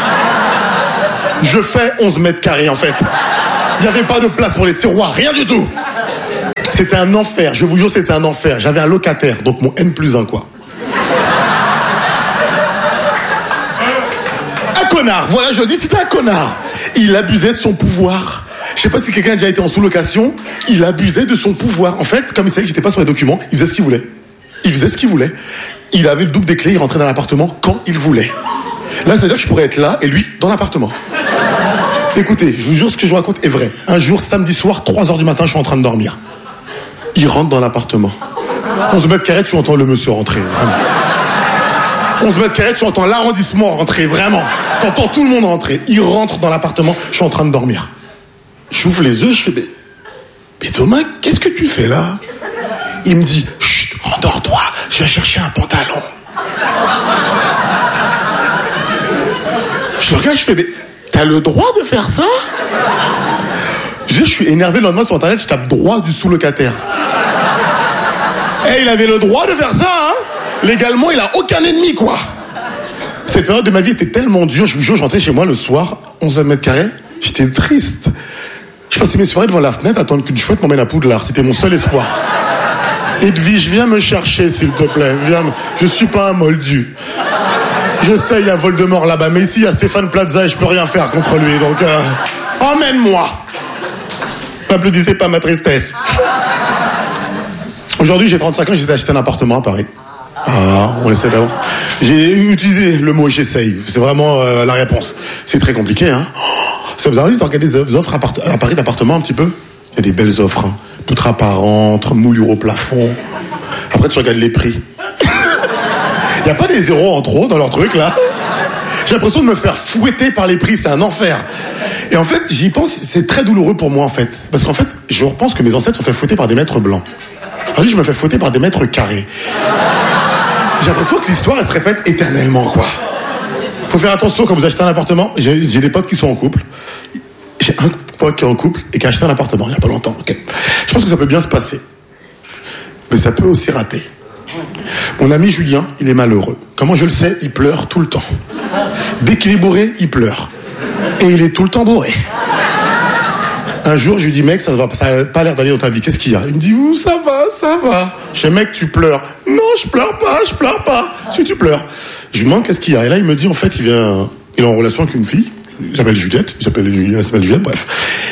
Je fais onze mètres carrés, en fait. Il n'y avait pas de place pour les tiroirs, rien du tout. C'était un enfer, je vous jure, c'était un enfer. J'avais un locataire, donc mon N plus un, quoi. Un connard, voilà, je dis, c'était un connard. Il abusait de son pouvoir. Je sais pas si quelqu'un a déjà été en sous-location, il abusait de son pouvoir. En fait, comme il savait que j'étais pas sur les documents, il faisait ce qu'il voulait. Il faisait ce qu'il voulait. Il avait le double des clés, il rentrait dans l'appartement quand il voulait. Là, c'est-à-dire que je pourrais être là et lui dans l'appartement. Écoutez, je vous jure, ce que je vous raconte est vrai. Un jour, samedi soir, trois heures du matin, je suis en train de dormir. Il rentre dans l'appartement. onze mètres carrés, tu entends le monsieur rentrer, vraiment. onze mètres carrés, tu entends l'arrondissement rentrer, vraiment. Tu entends tout le monde rentrer. Il rentre dans l'appartement, je suis en train de dormir. J'ouvre les yeux, je fais, mais, mais Thomas, qu'est-ce que tu fais là? Il me dit, chut, endors-toi, je vais chercher un pantalon. Je le regarde, je fais, mais t'as le droit de faire ça? Je dis, je suis énervé le lendemain sur internet, je tape droit du sous-locataire. Eh, il avait le droit de faire ça, hein? Légalement, il a aucun ennemi, quoi. Cette période de ma vie était tellement dure, je vous jure, je rentrais chez moi le soir, onze mètres carrés, j'étais triste. Je passais mes soirées devant la fenêtre, attendre qu'une chouette m'emmène à Poudlard, c'était mon seul espoir. Edwige, viens me chercher, s'il te plaît, viens me... Je suis pas un moldu. Je sais, il y a Voldemort là-bas, mais ici, il y a Stéphane Plaza et je peux rien faire contre lui, donc... Euh... Emmène-moi. N'applaudissez pas ma tristesse. Aujourd'hui, j'ai trente-cinq ans, j'ai acheté un appartement à Paris. Ah, on essaie d'avoir. J'ai utilisé le mot j'essaye. C'est vraiment euh, la réponse. C'est très compliqué, hein. Ça vous arrive de regarder des offres à, part... à Paris d'appartements un petit peu? Il y a des belles offres, hein. Poutres apparentes, moulures au plafond. Après, tu regardes les prix. Il n'y a pas des zéros en trop dans leur truc, là. J'ai l'impression de me faire fouetter par les prix, c'est un enfer. Et en fait, j'y pense, c'est très douloureux pour moi, en fait. Parce qu'en fait, je repense que mes ancêtres sont fait fouetter par des maîtres blancs. Aujourd'hui, je me fais fouetter par des maîtres carrés. J'ai l'impression que l'histoire, elle se répète éternellement, quoi. Faut faire attention quand vous achetez un appartement. J'ai, j'ai des potes qui sont en couple. J'ai un pote qui est en couple et qui a acheté un appartement il n'y a pas longtemps. Okay. Je pense que ça peut bien se passer. Mais ça peut aussi rater. Mon ami Julien, il est malheureux. Comment je le sais? Il pleure tout le temps. Dès qu'il est bourré, il pleure. Et il est tout le temps bourré. Un jour, je lui dis, mec, ça n'a pas l'air d'aller dans ta vie. Qu'est-ce qu'il y a? Il me dit, ouh, ça va, ça va. Je dis, mec, tu pleures. Non, je pleure pas, je pleure pas. Si tu pleures. Je lui demande qu'est-ce qu'il y a. Et là, il me dit, en fait, il vient, il est en relation avec une fille. Il s'appelle Juliette. Il s'appelle, il s'appelle Juliette, bref.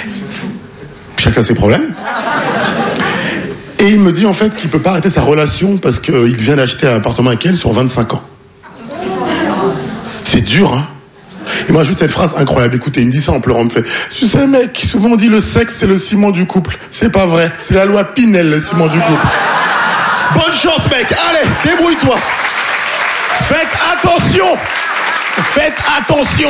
Chacun ses problèmes. Et il me dit, en fait, qu'il peut pas arrêter sa relation parce qu'il vient d'acheter un appartement avec elle sur vingt-cinq ans. C'est dur, hein. Il m'ajoute cette phrase incroyable. Écoutez, il me dit ça en pleurant, il me fait, tu sais, mec, souvent on dit le sexe c'est le ciment du couple. C'est pas vrai, c'est la loi Pinel, le ciment du couple. Bonne chance, mec. Allez, débrouille-toi. Faites attention. Faites attention.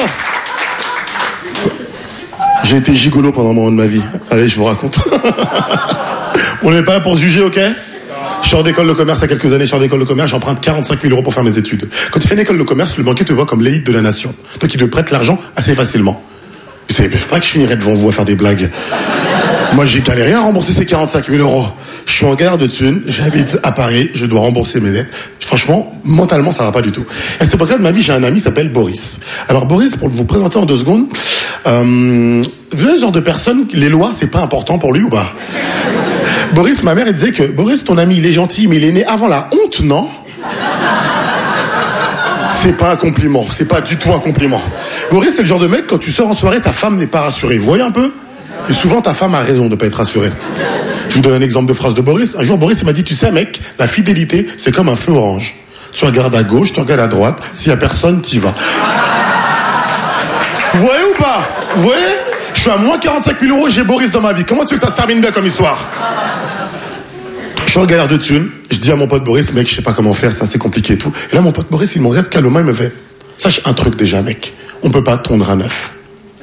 J'ai été gigolo pendant un moment de ma vie. Allez, je vous raconte. On n'est pas là pour se juger, ok? Je sors d'école de commerce il y a quelques années, je sors d'école de commerce, j'emprunte quarante-cinq mille euros pour faire mes études. Quand tu fais une école de commerce, le banquier te voit comme l'élite de la nation. Donc il te prête l'argent assez facilement. Tu sais, c'est pas que je finirais devant vous à faire des blagues. Moi, j'ai galéré à rembourser ces quarante-cinq mille euros. Je suis en galère de thunes, j'habite à Paris, je dois rembourser mes dettes. Franchement, mentalement, ça va pas du tout. À cette époque-là de ma vie, j'ai un ami qui s'appelle Boris. Alors Boris, pour vous présenter en deux secondes, euh, vous savez, ce genre de personne, les lois, c'est pas important pour lui ou pas? Boris, ma mère, elle disait que Boris, ton ami, il est gentil, mais il est né avant la honte, non? C'est pas un compliment, c'est pas du tout un compliment. Boris, c'est le genre de mec, quand tu sors en soirée, ta femme n'est pas rassurée. Vous voyez un peu? Et souvent, ta femme a raison de pas être rassurée. Je vous donne un exemple de phrase de Boris. Un jour, Boris, il m'a dit, tu sais, mec, la fidélité, c'est comme un feu orange. Tu regardes à gauche, tu regardes à droite, s'il y a personne, t'y vas. Vous voyez ou pas? Vous voyez? Je suis à moins quarante-cinq mille euros, j'ai Boris dans ma vie. Comment tu veux que ça se termine bien comme histoire? Je suis en galère de thunes. Je dis à mon pote Boris, mec, je sais pas comment faire, c'est assez compliqué et tout. Et là, mon pote Boris, il me regarde calmement, il me fait, sache un truc déjà, mec. On peut pas tondre un œuf.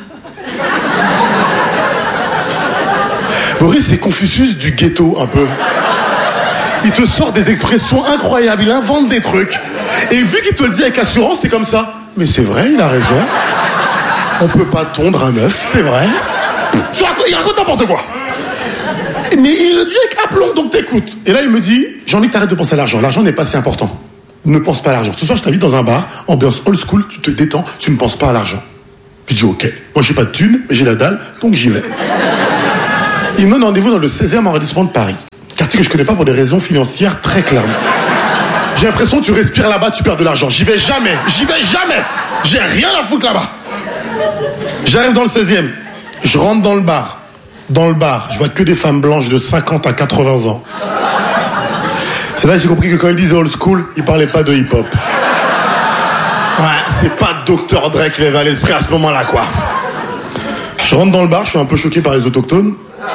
Boris, c'est Confucius du ghetto, un peu. Il te sort des expressions incroyables, il invente des trucs. Et vu qu'il te le dit avec assurance, t'es comme ça. Mais c'est vrai, il a raison. On peut pas tondre un œuf, c'est vrai. Tu racontes, il raconte n'importe quoi. Mais il le dit avec aplomb, donc t'écoutes. Et là, il me dit, j'ai envie que t'arrêtes de penser à l'argent. L'argent n'est pas si important. Ne pense pas à l'argent. Ce soir, je t'invite dans un bar, ambiance old school, tu te détends, tu ne penses pas à l'argent. Puis je dis, ok. Moi, j'ai pas de thune, mais j'ai la dalle, donc j'y vais. Il me donne rendez-vous dans le seizième arrondissement de Paris. Quartier que je connais pas pour des raisons financières très clairement. J'ai l'impression que tu respires là-bas, tu perds de l'argent. J'y vais jamais, j'y vais jamais. J'ai rien à foutre là-bas. J'arrive dans le seizième. Je rentre dans le bar. Dans le bar, je vois que des femmes blanches de cinquante à quatre-vingts ans. C'est là que j'ai compris que quand ils disaient old school, ils parlaient pas de hip-hop. Ouais, c'est pas docteur Dre qui l'avait à l'esprit à ce moment-là, quoi. Je rentre dans le bar, je suis un peu choqué par les autochtones.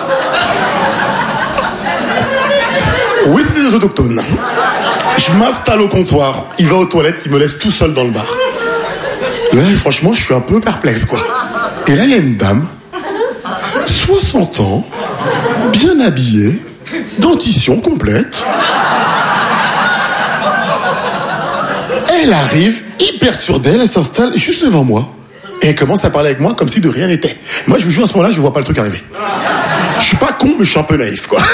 Oui, c'est des autochtones. Je m'installe au comptoir, il va aux toilettes, il me laisse tout seul dans le bar. Là, franchement, je suis un peu perplexe, quoi. Et là, il y a une dame, soixante ans, bien habillée, dentition complète. Elle arrive, hyper sûre d'elle, elle s'installe juste devant moi. Et elle commence à parler avec moi comme si de rien n'était. Moi, je vous jure, à ce moment-là, je vois pas le truc arriver. Je suis pas con, mais je suis un peu naïf, quoi.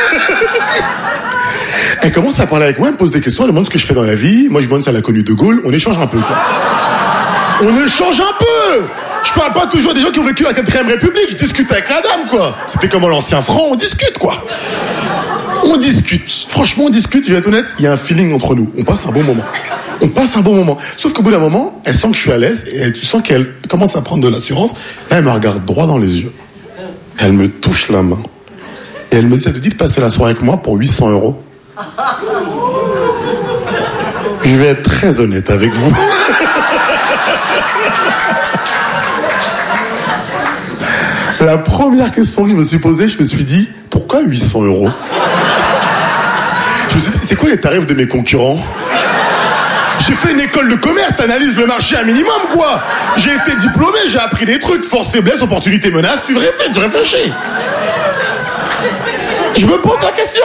Elle commence à parler avec moi, elle me pose des questions, elle demande ce que je fais dans la vie. Moi, je demande si elle a connu De Gaulle. On échange un peu, quoi. On échange un peu. Je parle pas toujours des gens qui ont vécu la quatrième République. Je discute avec la dame, quoi. C'était comme l'ancien franc, on discute, quoi. On discute. Franchement, on discute, je vais être honnête, il y a un feeling entre nous. On passe un bon moment. On passe un bon moment. Sauf qu'au bout d'un moment, elle sent que je suis à l'aise et tu sens qu'elle commence à prendre de l'assurance. Là, elle me regarde droit dans les yeux. Elle me touche la main. Et elle me dit, ça te dit de passer la soirée avec moi pour huit cents euros? Je vais être très honnête avec vous. La première question que je me suis posée, je me suis dit, pourquoi huit cents euros? Je me suis dit, c'est quoi les tarifs de mes concurrents? J'ai fait une école de commerce, t'analyses le marché un minimum, quoi. J'ai été diplômé, j'ai appris des trucs, force, faiblesse, opportunité, menace, tu réfléchis, tu réfléchis. Je me pose la question.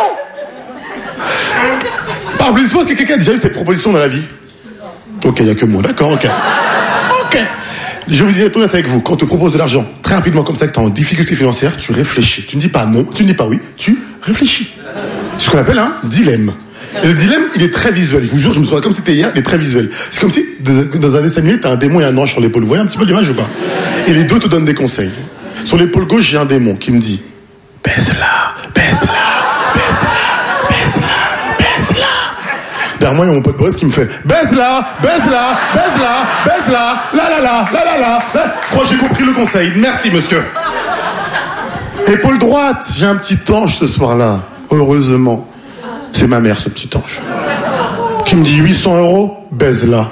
Par exemple, est-ce que quelqu'un a déjà eu cette proposition dans la vie? Ok, il n'y a que moi, d'accord, ok. Ok. Je vais vous dire tout net avec vous, quand on te propose de l'argent, très rapidement comme ça, que tu es en difficulté financière, tu réfléchis. Tu ne dis pas non, tu ne dis pas oui, tu réfléchis. C'est ce qu'on appelle un dilemme. Et le dilemme, il est très visuel. Je vous jure, je me souviens comme c'était hier, il est très visuel. C'est comme si, dans un dessin animé, t'as un démon et un ange sur l'épaule. Vous voyez un petit peu l'image ou pas? Et les deux te donnent des conseils. Sur l'épaule gauche, j'ai un démon qui me dit, baise-la, baise-la, baise-la, baise-la, baise-la. Derrière moi, il y a mon pote Boris qui me fait, baise-la, baise-la, baise-la, baise-la, la la la, la la la. Je crois que j'ai compris le conseil. Merci, monsieur. Épaule droite, j'ai un petit ange ce soir-là. Heureusement. C'est ma mère, ce petit ange. Qui me dit huit cents euros, baise-la.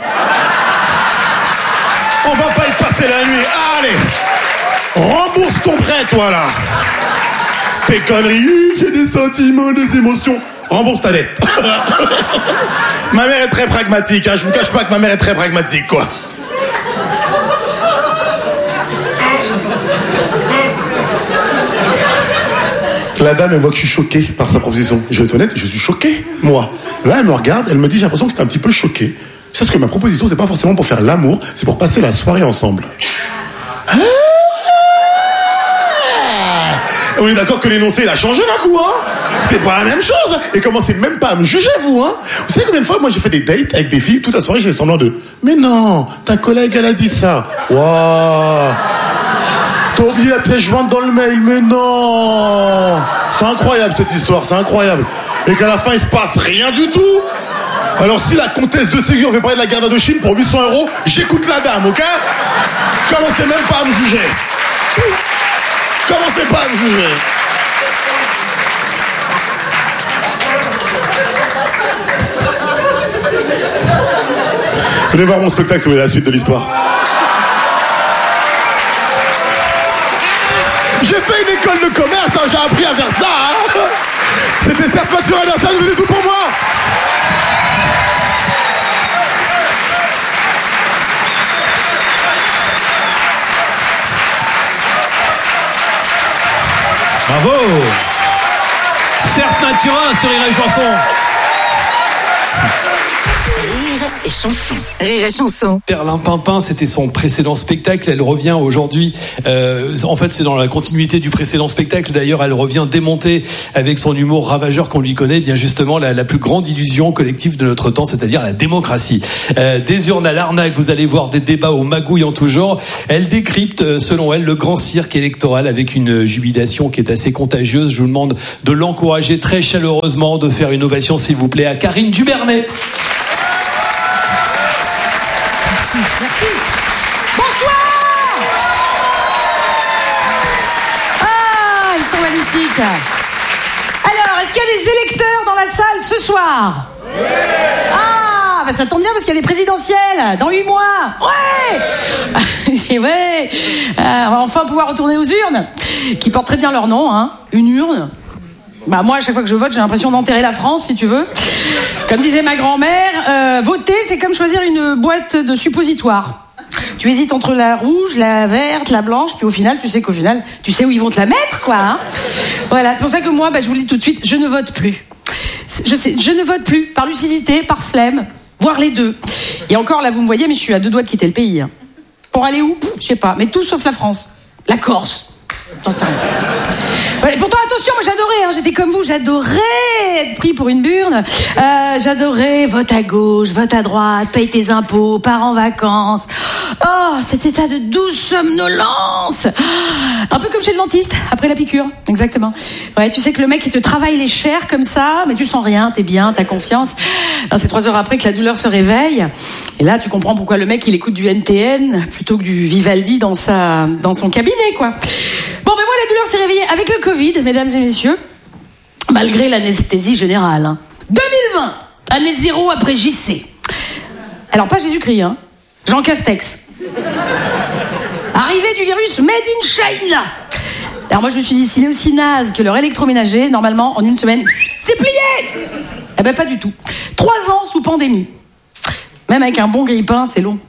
On va pas y passer la nuit. Allez, rembourse ton prêt, toi, là. Tes conneries, j'ai des sentiments, des émotions. Rembourse ta dette. Ma mère est très pragmatique, hein. Je vous cache pas que ma mère est très pragmatique, quoi. La dame, elle voit que je suis choqué par sa proposition. Je vais être honnête, je suis choqué, moi. Là, elle me regarde, elle me dit, j'ai l'impression que c'était un petit peu choqué. Parce que ma proposition, c'est pas forcément pour faire l'amour, c'est pour passer la soirée ensemble. Ah, on est d'accord que l'énoncé, il a changé d'un coup, hein? C'est pas la même chose. Et commencez même pas à me juger, vous, hein? Vous savez combien de fois, moi, j'ai fait des dates avec des filles, toute la soirée, j'ai semblant de... Mais non, ta collègue, elle a dit ça. Waouh! T'as oublié la pièce jointe dans le mail, mais non! C'est incroyable cette histoire, c'est incroyable. Et qu'à la fin, il se passe rien du tout. Alors si la comtesse de Ségur veut parler de la guerre d'Indochine pour huit cents euros, j'écoute la dame, ok? Commencez même pas à me juger. Commencez pas à me juger. Venez voir mon spectacle si vous voulez la suite de l'histoire. J'ai fait une école de commerce, hein, j'ai appris à faire ça. Hein. C'était certes naturel, ça, c'était tout pour moi. Bravo. Certes Mathurin sur Rire et Chanson. et chanson. Rire et chanson. Perlin Pimpin, c'était son précédent spectacle. Elle revient aujourd'hui. Euh, en fait, c'est dans la continuité du précédent spectacle. D'ailleurs, elle revient démontée avec son humour ravageur qu'on lui connaît. Bien justement, la, la plus grande illusion collective de notre temps, c'est-à-dire la démocratie. Euh, des urnes à l'arnaque, vous allez voir des débats aux magouilles en tout genre. Elle décrypte, selon elle, le grand cirque électoral avec une jubilation qui est assez contagieuse. Je vous demande de l'encourager très chaleureusement, de faire une ovation, s'il vous plaît, à Karine Dubernet. Merci, merci. Bonsoir. Ah, ils sont magnifiques. Alors, est-ce qu'il y a des électeurs dans la salle ce soir? Oui. Ah, bah ça tombe bien parce qu'il y a des présidentielles dans huit mois. Ouais. C'est vrai. Euh, on va enfin pouvoir retourner aux urnes, qui portent très bien leur nom, hein. Une urne. Bah moi, à chaque fois que je vote, j'ai l'impression d'enterrer la France, si tu veux. Comme disait ma grand-mère, euh, voter, c'est comme choisir une boîte de suppositoires. Tu hésites entre la rouge, la verte, la blanche, puis au final, tu sais qu'au final, tu sais où ils vont te la mettre, quoi. Hein. Voilà, c'est pour ça que moi, bah, je vous le dis tout de suite, je ne vote plus. Je sais, je ne vote plus, par lucidité, par flemme, voire les deux. Et encore, là, vous me voyez, mais je suis à deux doigts de quitter le pays. Hein. Pour aller où? Je sais pas, mais tout sauf la France. La Corse. J'en sais rien. Ouais, pourtant, attention, moi j'adorais, hein, j'étais comme vous, j'adorais être pris pour une burne. Euh, j'adorais vote à gauche, vote à droite, paye tes impôts, pars en vacances. Oh, cet état de douce somnolence. Un peu comme chez le dentiste, après la piqûre, exactement. Ouais, tu sais que le mec, il te travaille les chairs comme ça, mais tu sens rien, t'es bien, t'as confiance. Alors, c'est trois heures après que la douleur se réveille. Et là, tu comprends pourquoi le mec, il écoute du N T N plutôt que du Vivaldi dans sa, dans son cabinet, quoi. Bon, mais moi, la douleur s'est réveillée avec le Covid, mesdames et messieurs, malgré l'anesthésie générale. Hein. deux mille vingt, année zéro après J C. Alors, pas Jésus-Christ, hein. Jean Castex. Arrivée du virus Made in China. Alors moi, je me suis dit, s'il est aussi naze que leur électroménager, normalement, en une semaine, c'est plié. Eh ben, pas du tout. Trois ans sous pandémie. Même avec un bon grille-pain, c'est long.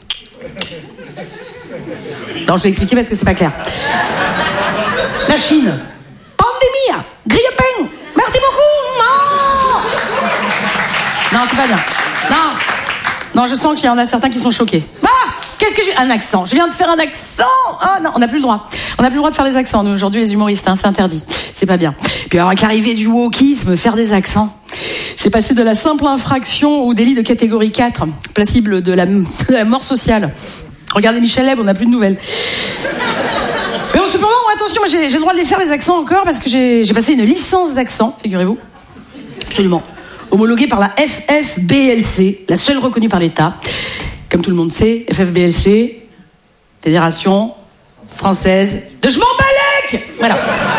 Non, je vais expliquer parce que c'est pas clair. La Chine. Pandémie. Grille-pain. Merci beaucoup. Non. Non, c'est pas bien. Non. Non, je sens qu'il y en a certains qui sont choqués. Ah, qu'est-ce que j'ai... Un accent. Je viens de faire un accent. Ah non, on n'a plus le droit. On n'a plus le droit de faire des accents, nous, aujourd'hui, les humoristes. Hein, c'est interdit. C'est pas bien. Puis alors, avec l'arrivée du wokisme, faire des accents, c'est passé de la simple infraction au délit de catégorie quatre, passible de la, de la mort sociale. Regardez Michel Leb, on n'a plus de nouvelles. Mais bon, cependant, attention, moi, j'ai, j'ai le droit de les faire, les accents, encore, parce que j'ai, j'ai passé une licence d'accent, figurez-vous. Absolument. Homologuée par la F F B L C, la seule reconnue par l'État. Comme tout le monde sait, F F B L C, Fédération Française de Je m'en balèque. Voilà.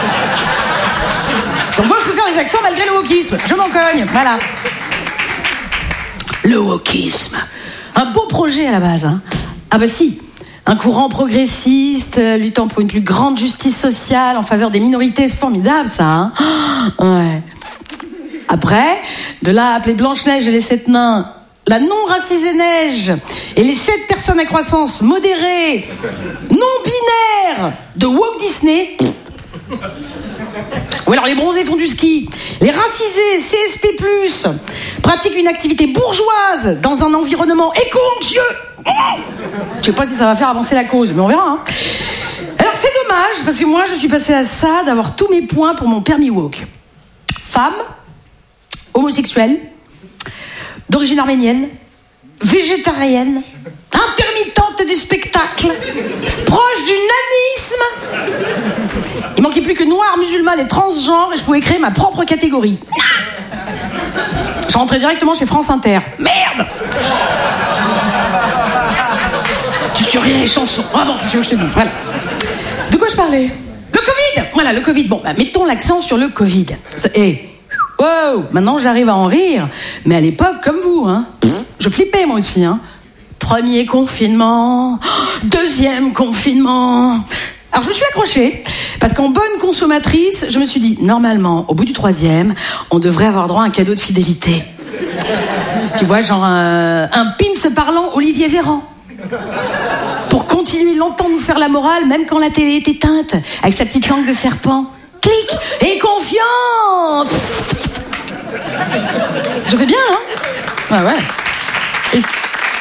Donc moi, je peux faire les accents malgré le wokisme. Je m'en cogne, voilà. Le wokisme. Un beau projet à la base, hein. Ah bah si. Un courant progressiste, euh, luttant pour une plus grande justice sociale en faveur des minorités, c'est formidable, ça, hein. Ouais. Après, de là à appeler Blanche-Neige et les sept nains la non-racisée neige et les sept personnes à croissance modérée, non-binaire de Walt Disney. Ou alors les bronzés font du ski. Les racisés, C S P plus, pratiquent une activité bourgeoise dans un environnement éco-anxieux. Je sais pas si ça va faire avancer la cause, mais on verra. Hein. Alors c'est dommage, parce que moi je suis passée à ça d'avoir tous mes points pour mon permis woke. Femme, homosexuelle, d'origine arménienne, végétarienne, intermittente du spectacle, proche du nanisme. Il manquait plus que noire, musulmane et transgenre et je pouvais créer ma propre catégorie. Je rentrais directement chez France Inter. Merde. Tu suis Rire et Chanson. Vraiment, qu'est-ce que je te dise, voilà. De quoi je parlais? Le Covid. Voilà, le Covid. Bon, bah, mettons l'accent sur le Covid. Et wow, maintenant j'arrive à en rire. Mais à l'époque, comme vous, hein, je flippais moi aussi. Hein. Premier confinement, deuxième confinement. Alors je me suis accrochée, parce qu'en bonne consommatrice, je me suis dit, normalement, au bout du troisième, on devrait avoir droit à un cadeau de fidélité. Tu vois, genre un, un pins parlant Olivier Véran. Pour continuer longtemps nous faire la morale, même quand la télé est éteinte, avec sa petite langue de serpent. Clic et confiance. Je fais bien, hein? Ah ouais. Et...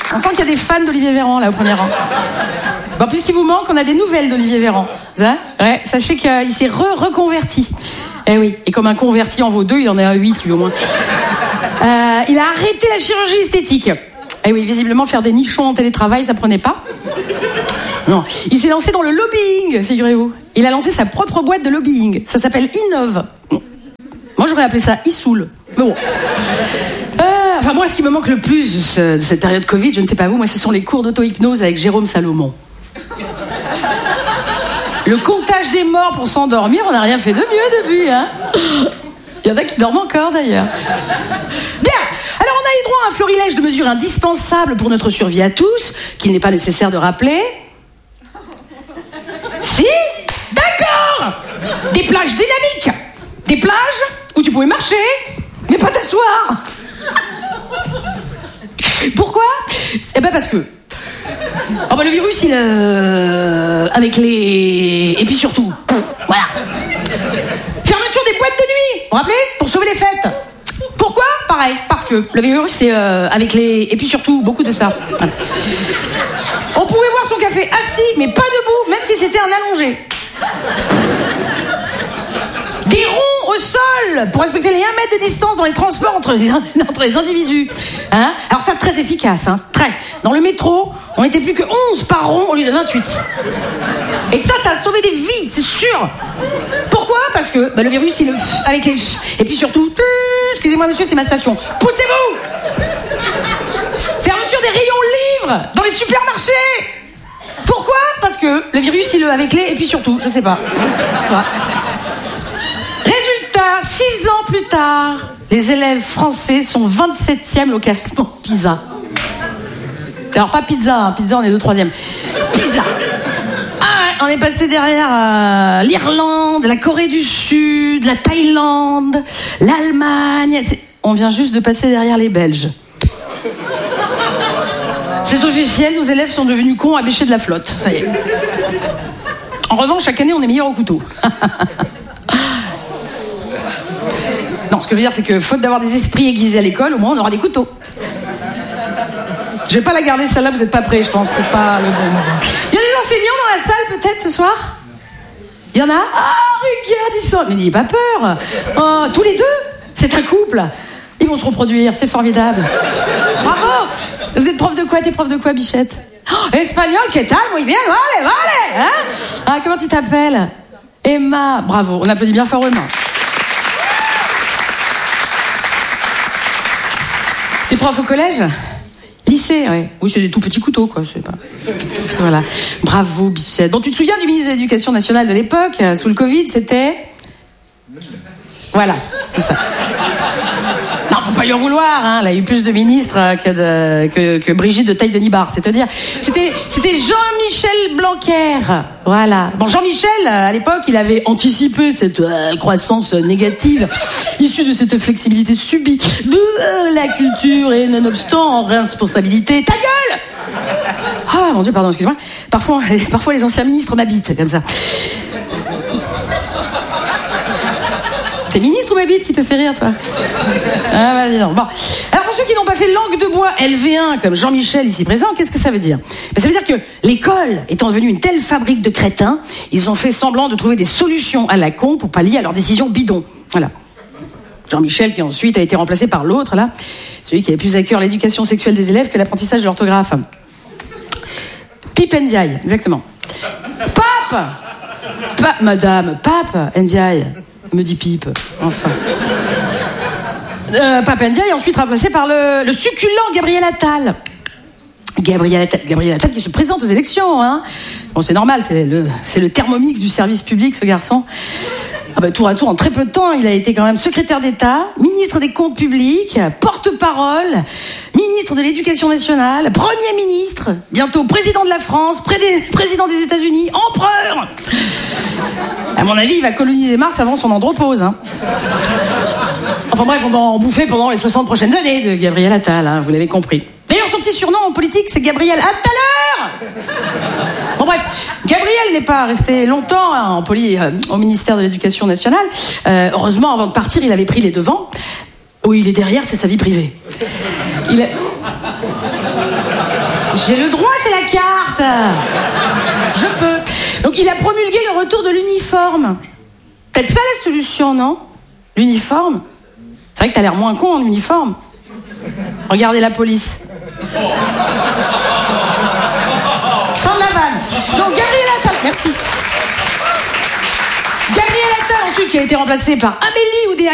On sent qu'il y a des fans d'Olivier Véran, là, au premier rang. Bon, puisqu'il vous manque, on a des nouvelles d'Olivier Véran. Ça ouais, sachez qu'il s'est re-reconverti. Eh oui, et comme un converti en vaut deux, il en est à huit, lui, au moins. Euh, il a arrêté la chirurgie esthétique. Eh oui, visiblement, faire des nichons en télétravail, ça prenait pas. Non. Il s'est lancé dans le lobbying, figurez-vous. Il a lancé sa propre boîte de lobbying. Ça s'appelle Innov. Moi, j'aurais appelé ça Issoul. Mais bon. Euh, enfin, moi, ce qui me manque le plus de, ce, de cette période Covid, je ne sais pas vous, moi, ce sont les cours d'auto-hypnose avec Jérôme Salomon. Le comptage des morts pour s'endormir, on n'a rien fait de mieux depuis, hein. Il y en a qui dorment encore, d'ailleurs. Bien. Alors, on a eu droit à un florilège de mesures indispensables pour notre survie à tous, qu'il n'est pas nécessaire de rappeler. Si, d'accord. Des plages dynamiques. Des plages où tu pouvais marcher, mais pas t'asseoir. Pourquoi ? Eh ben parce que... Oh ben le virus, il... Euh, avec les... Et puis surtout... Voilà. Fermeture des boîtes de nuit, vous vous rappelez ? Pour sauver les fêtes. Pourquoi ? Pareil, parce que le virus, c'est euh, avec les... Et puis surtout, beaucoup de ça. Voilà. On pouvait boire son café assis, mais pas debout, même si c'était un allongé. Des ronds au sol pour respecter les un mètre de distance dans les transports entre les, entre les individus. Hein ? Alors ça, très efficace. Hein, très. Dans le métro, on n'était plus que onze par rond au lieu de vingt-huit. Et ça, ça a sauvé des vies, c'est sûr. Pourquoi ? Parce que bah, le virus, il est avec les... Et puis surtout... Excusez-moi, monsieur, c'est ma station. Poussez-vous ! Fermeture des rayons livres dans les supermarchés. Pourquoi ? Parce que le virus, il est avec les... Et puis surtout, je sais pas. Voilà. Résultat, six ans plus tard, les élèves français sont vingt-septième au classement PISA. Alors pas pizza, hein. Pizza on est deux troisième. PISA. Ah, on est passé derrière euh, l'Irlande, la Corée du Sud, la Thaïlande, l'Allemagne. C'est... On vient juste de passer derrière les Belges. C'est officiel, nos élèves sont devenus cons à bêcher de la flotte. Ça y est. En revanche, chaque année, on est meilleur au couteau. Non, ce que je veux dire, c'est que faute d'avoir des esprits aiguisés à l'école, au moins on aura des couteaux. Je vais pas la garder celle-là, vous êtes pas prêts, je pense. C'est pas le bon moment. Il y a des enseignants dans la salle, peut-être, ce soir ? Il y en a ? Ah, regarde, ils sont... Mais n'ayez pas peur. Oh, tous les deux ? C'est un couple. Ils vont se reproduire, c'est formidable. Bravo. Vous êtes prof de quoi ? T'es prof de quoi, Bichette ? Oh, espagnol, qu'est-ce que muy bien, vale, vale. Hein ? Ah, comment tu t'appelles ? Emma. Bravo, on applaudit bien fort Emma. T'es prof au collège ? Lycée, oui. Oui, c'est des tout petits couteaux, quoi. C'est pas... Voilà. Bravo, Bichette. Bon, tu te souviens du ministre de l'Éducation nationale de l'époque, sous le Covid, c'était... Voilà, c'est ça. Non, faut pas lui en vouloir, hein. Elle a eu plus de ministres que, de, que, que Brigitte de taille de Nibar, c'est te dire. C'était, c'était Jean-Michel Blanquer. Voilà. Bon, Jean-Michel, à l'époque, il avait anticipé cette euh, croissance négative issue de cette flexibilité subie de euh, la culture et nonobstant en responsabilité. Ta gueule! Ah, mon Dieu, pardon, excuse-moi. Parfois, parfois les anciens ministres m'habitent comme ça. C'est ministre ou ma bite qui te fait rire, toi ? Ah, bah, dis donc. Bon. Alors, pour ceux qui n'ont pas fait langue de bois L V un, comme Jean-Michel ici présent, qu'est-ce que ça veut dire ? Ben, ça veut dire que l'école étant devenue une telle fabrique de crétins, ils ont fait semblant de trouver des solutions à la con pour pallier à leurs décisions bidons. Voilà. Jean-Michel, qui ensuite a été remplacé par l'autre, là, celui qui avait plus à cœur l'éducation sexuelle des élèves que l'apprentissage de l'orthographe. Pipe Ndiaye, exactement. Pape Pa- Madame, Pape Ndiaye. Me dit Pipe, enfin. Euh, Pape Ndiaye est ensuite remplacé par le, le succulent Gabriel Attal. Gabriel Attal, Gabriel Attal qui se présente aux élections, hein. Bon, c'est normal, c'est le, c'est le thermomix du service public, ce garçon. Ah ben, tour à tour, en très peu de temps, il a été quand même secrétaire d'État, ministre des Comptes publics, porte-parole, ministre de l'Éducation nationale, Premier ministre, bientôt président de la France, pré- président des États-Unis, empereur. À mon avis, il va coloniser Mars avant son andropause. Hein. Enfin bref, on va en bouffer pendant les soixante prochaines années de Gabriel Attal, hein, vous l'avez compris. D'ailleurs, son petit surnom en politique, c'est Gabriel Attaleur. Bon bref, Gabriel n'est pas resté longtemps hein, en poli, euh, au ministère de l'Éducation nationale. Euh, heureusement, avant de partir, il avait pris les devants. Où il est derrière, c'est sa vie privée. Il a... J'ai le droit, j'ai la carte. Je peux. Donc il a promulgué le retour de l'uniforme. Peut-être ça la solution, non? L'uniforme. C'est vrai que t'as l'air moins con en uniforme. Regardez la police. Fin de la vanne. Donc Gabriel Attal, merci. Gabriel Attal ensuite qui a été remplacé par Amélie Oudéa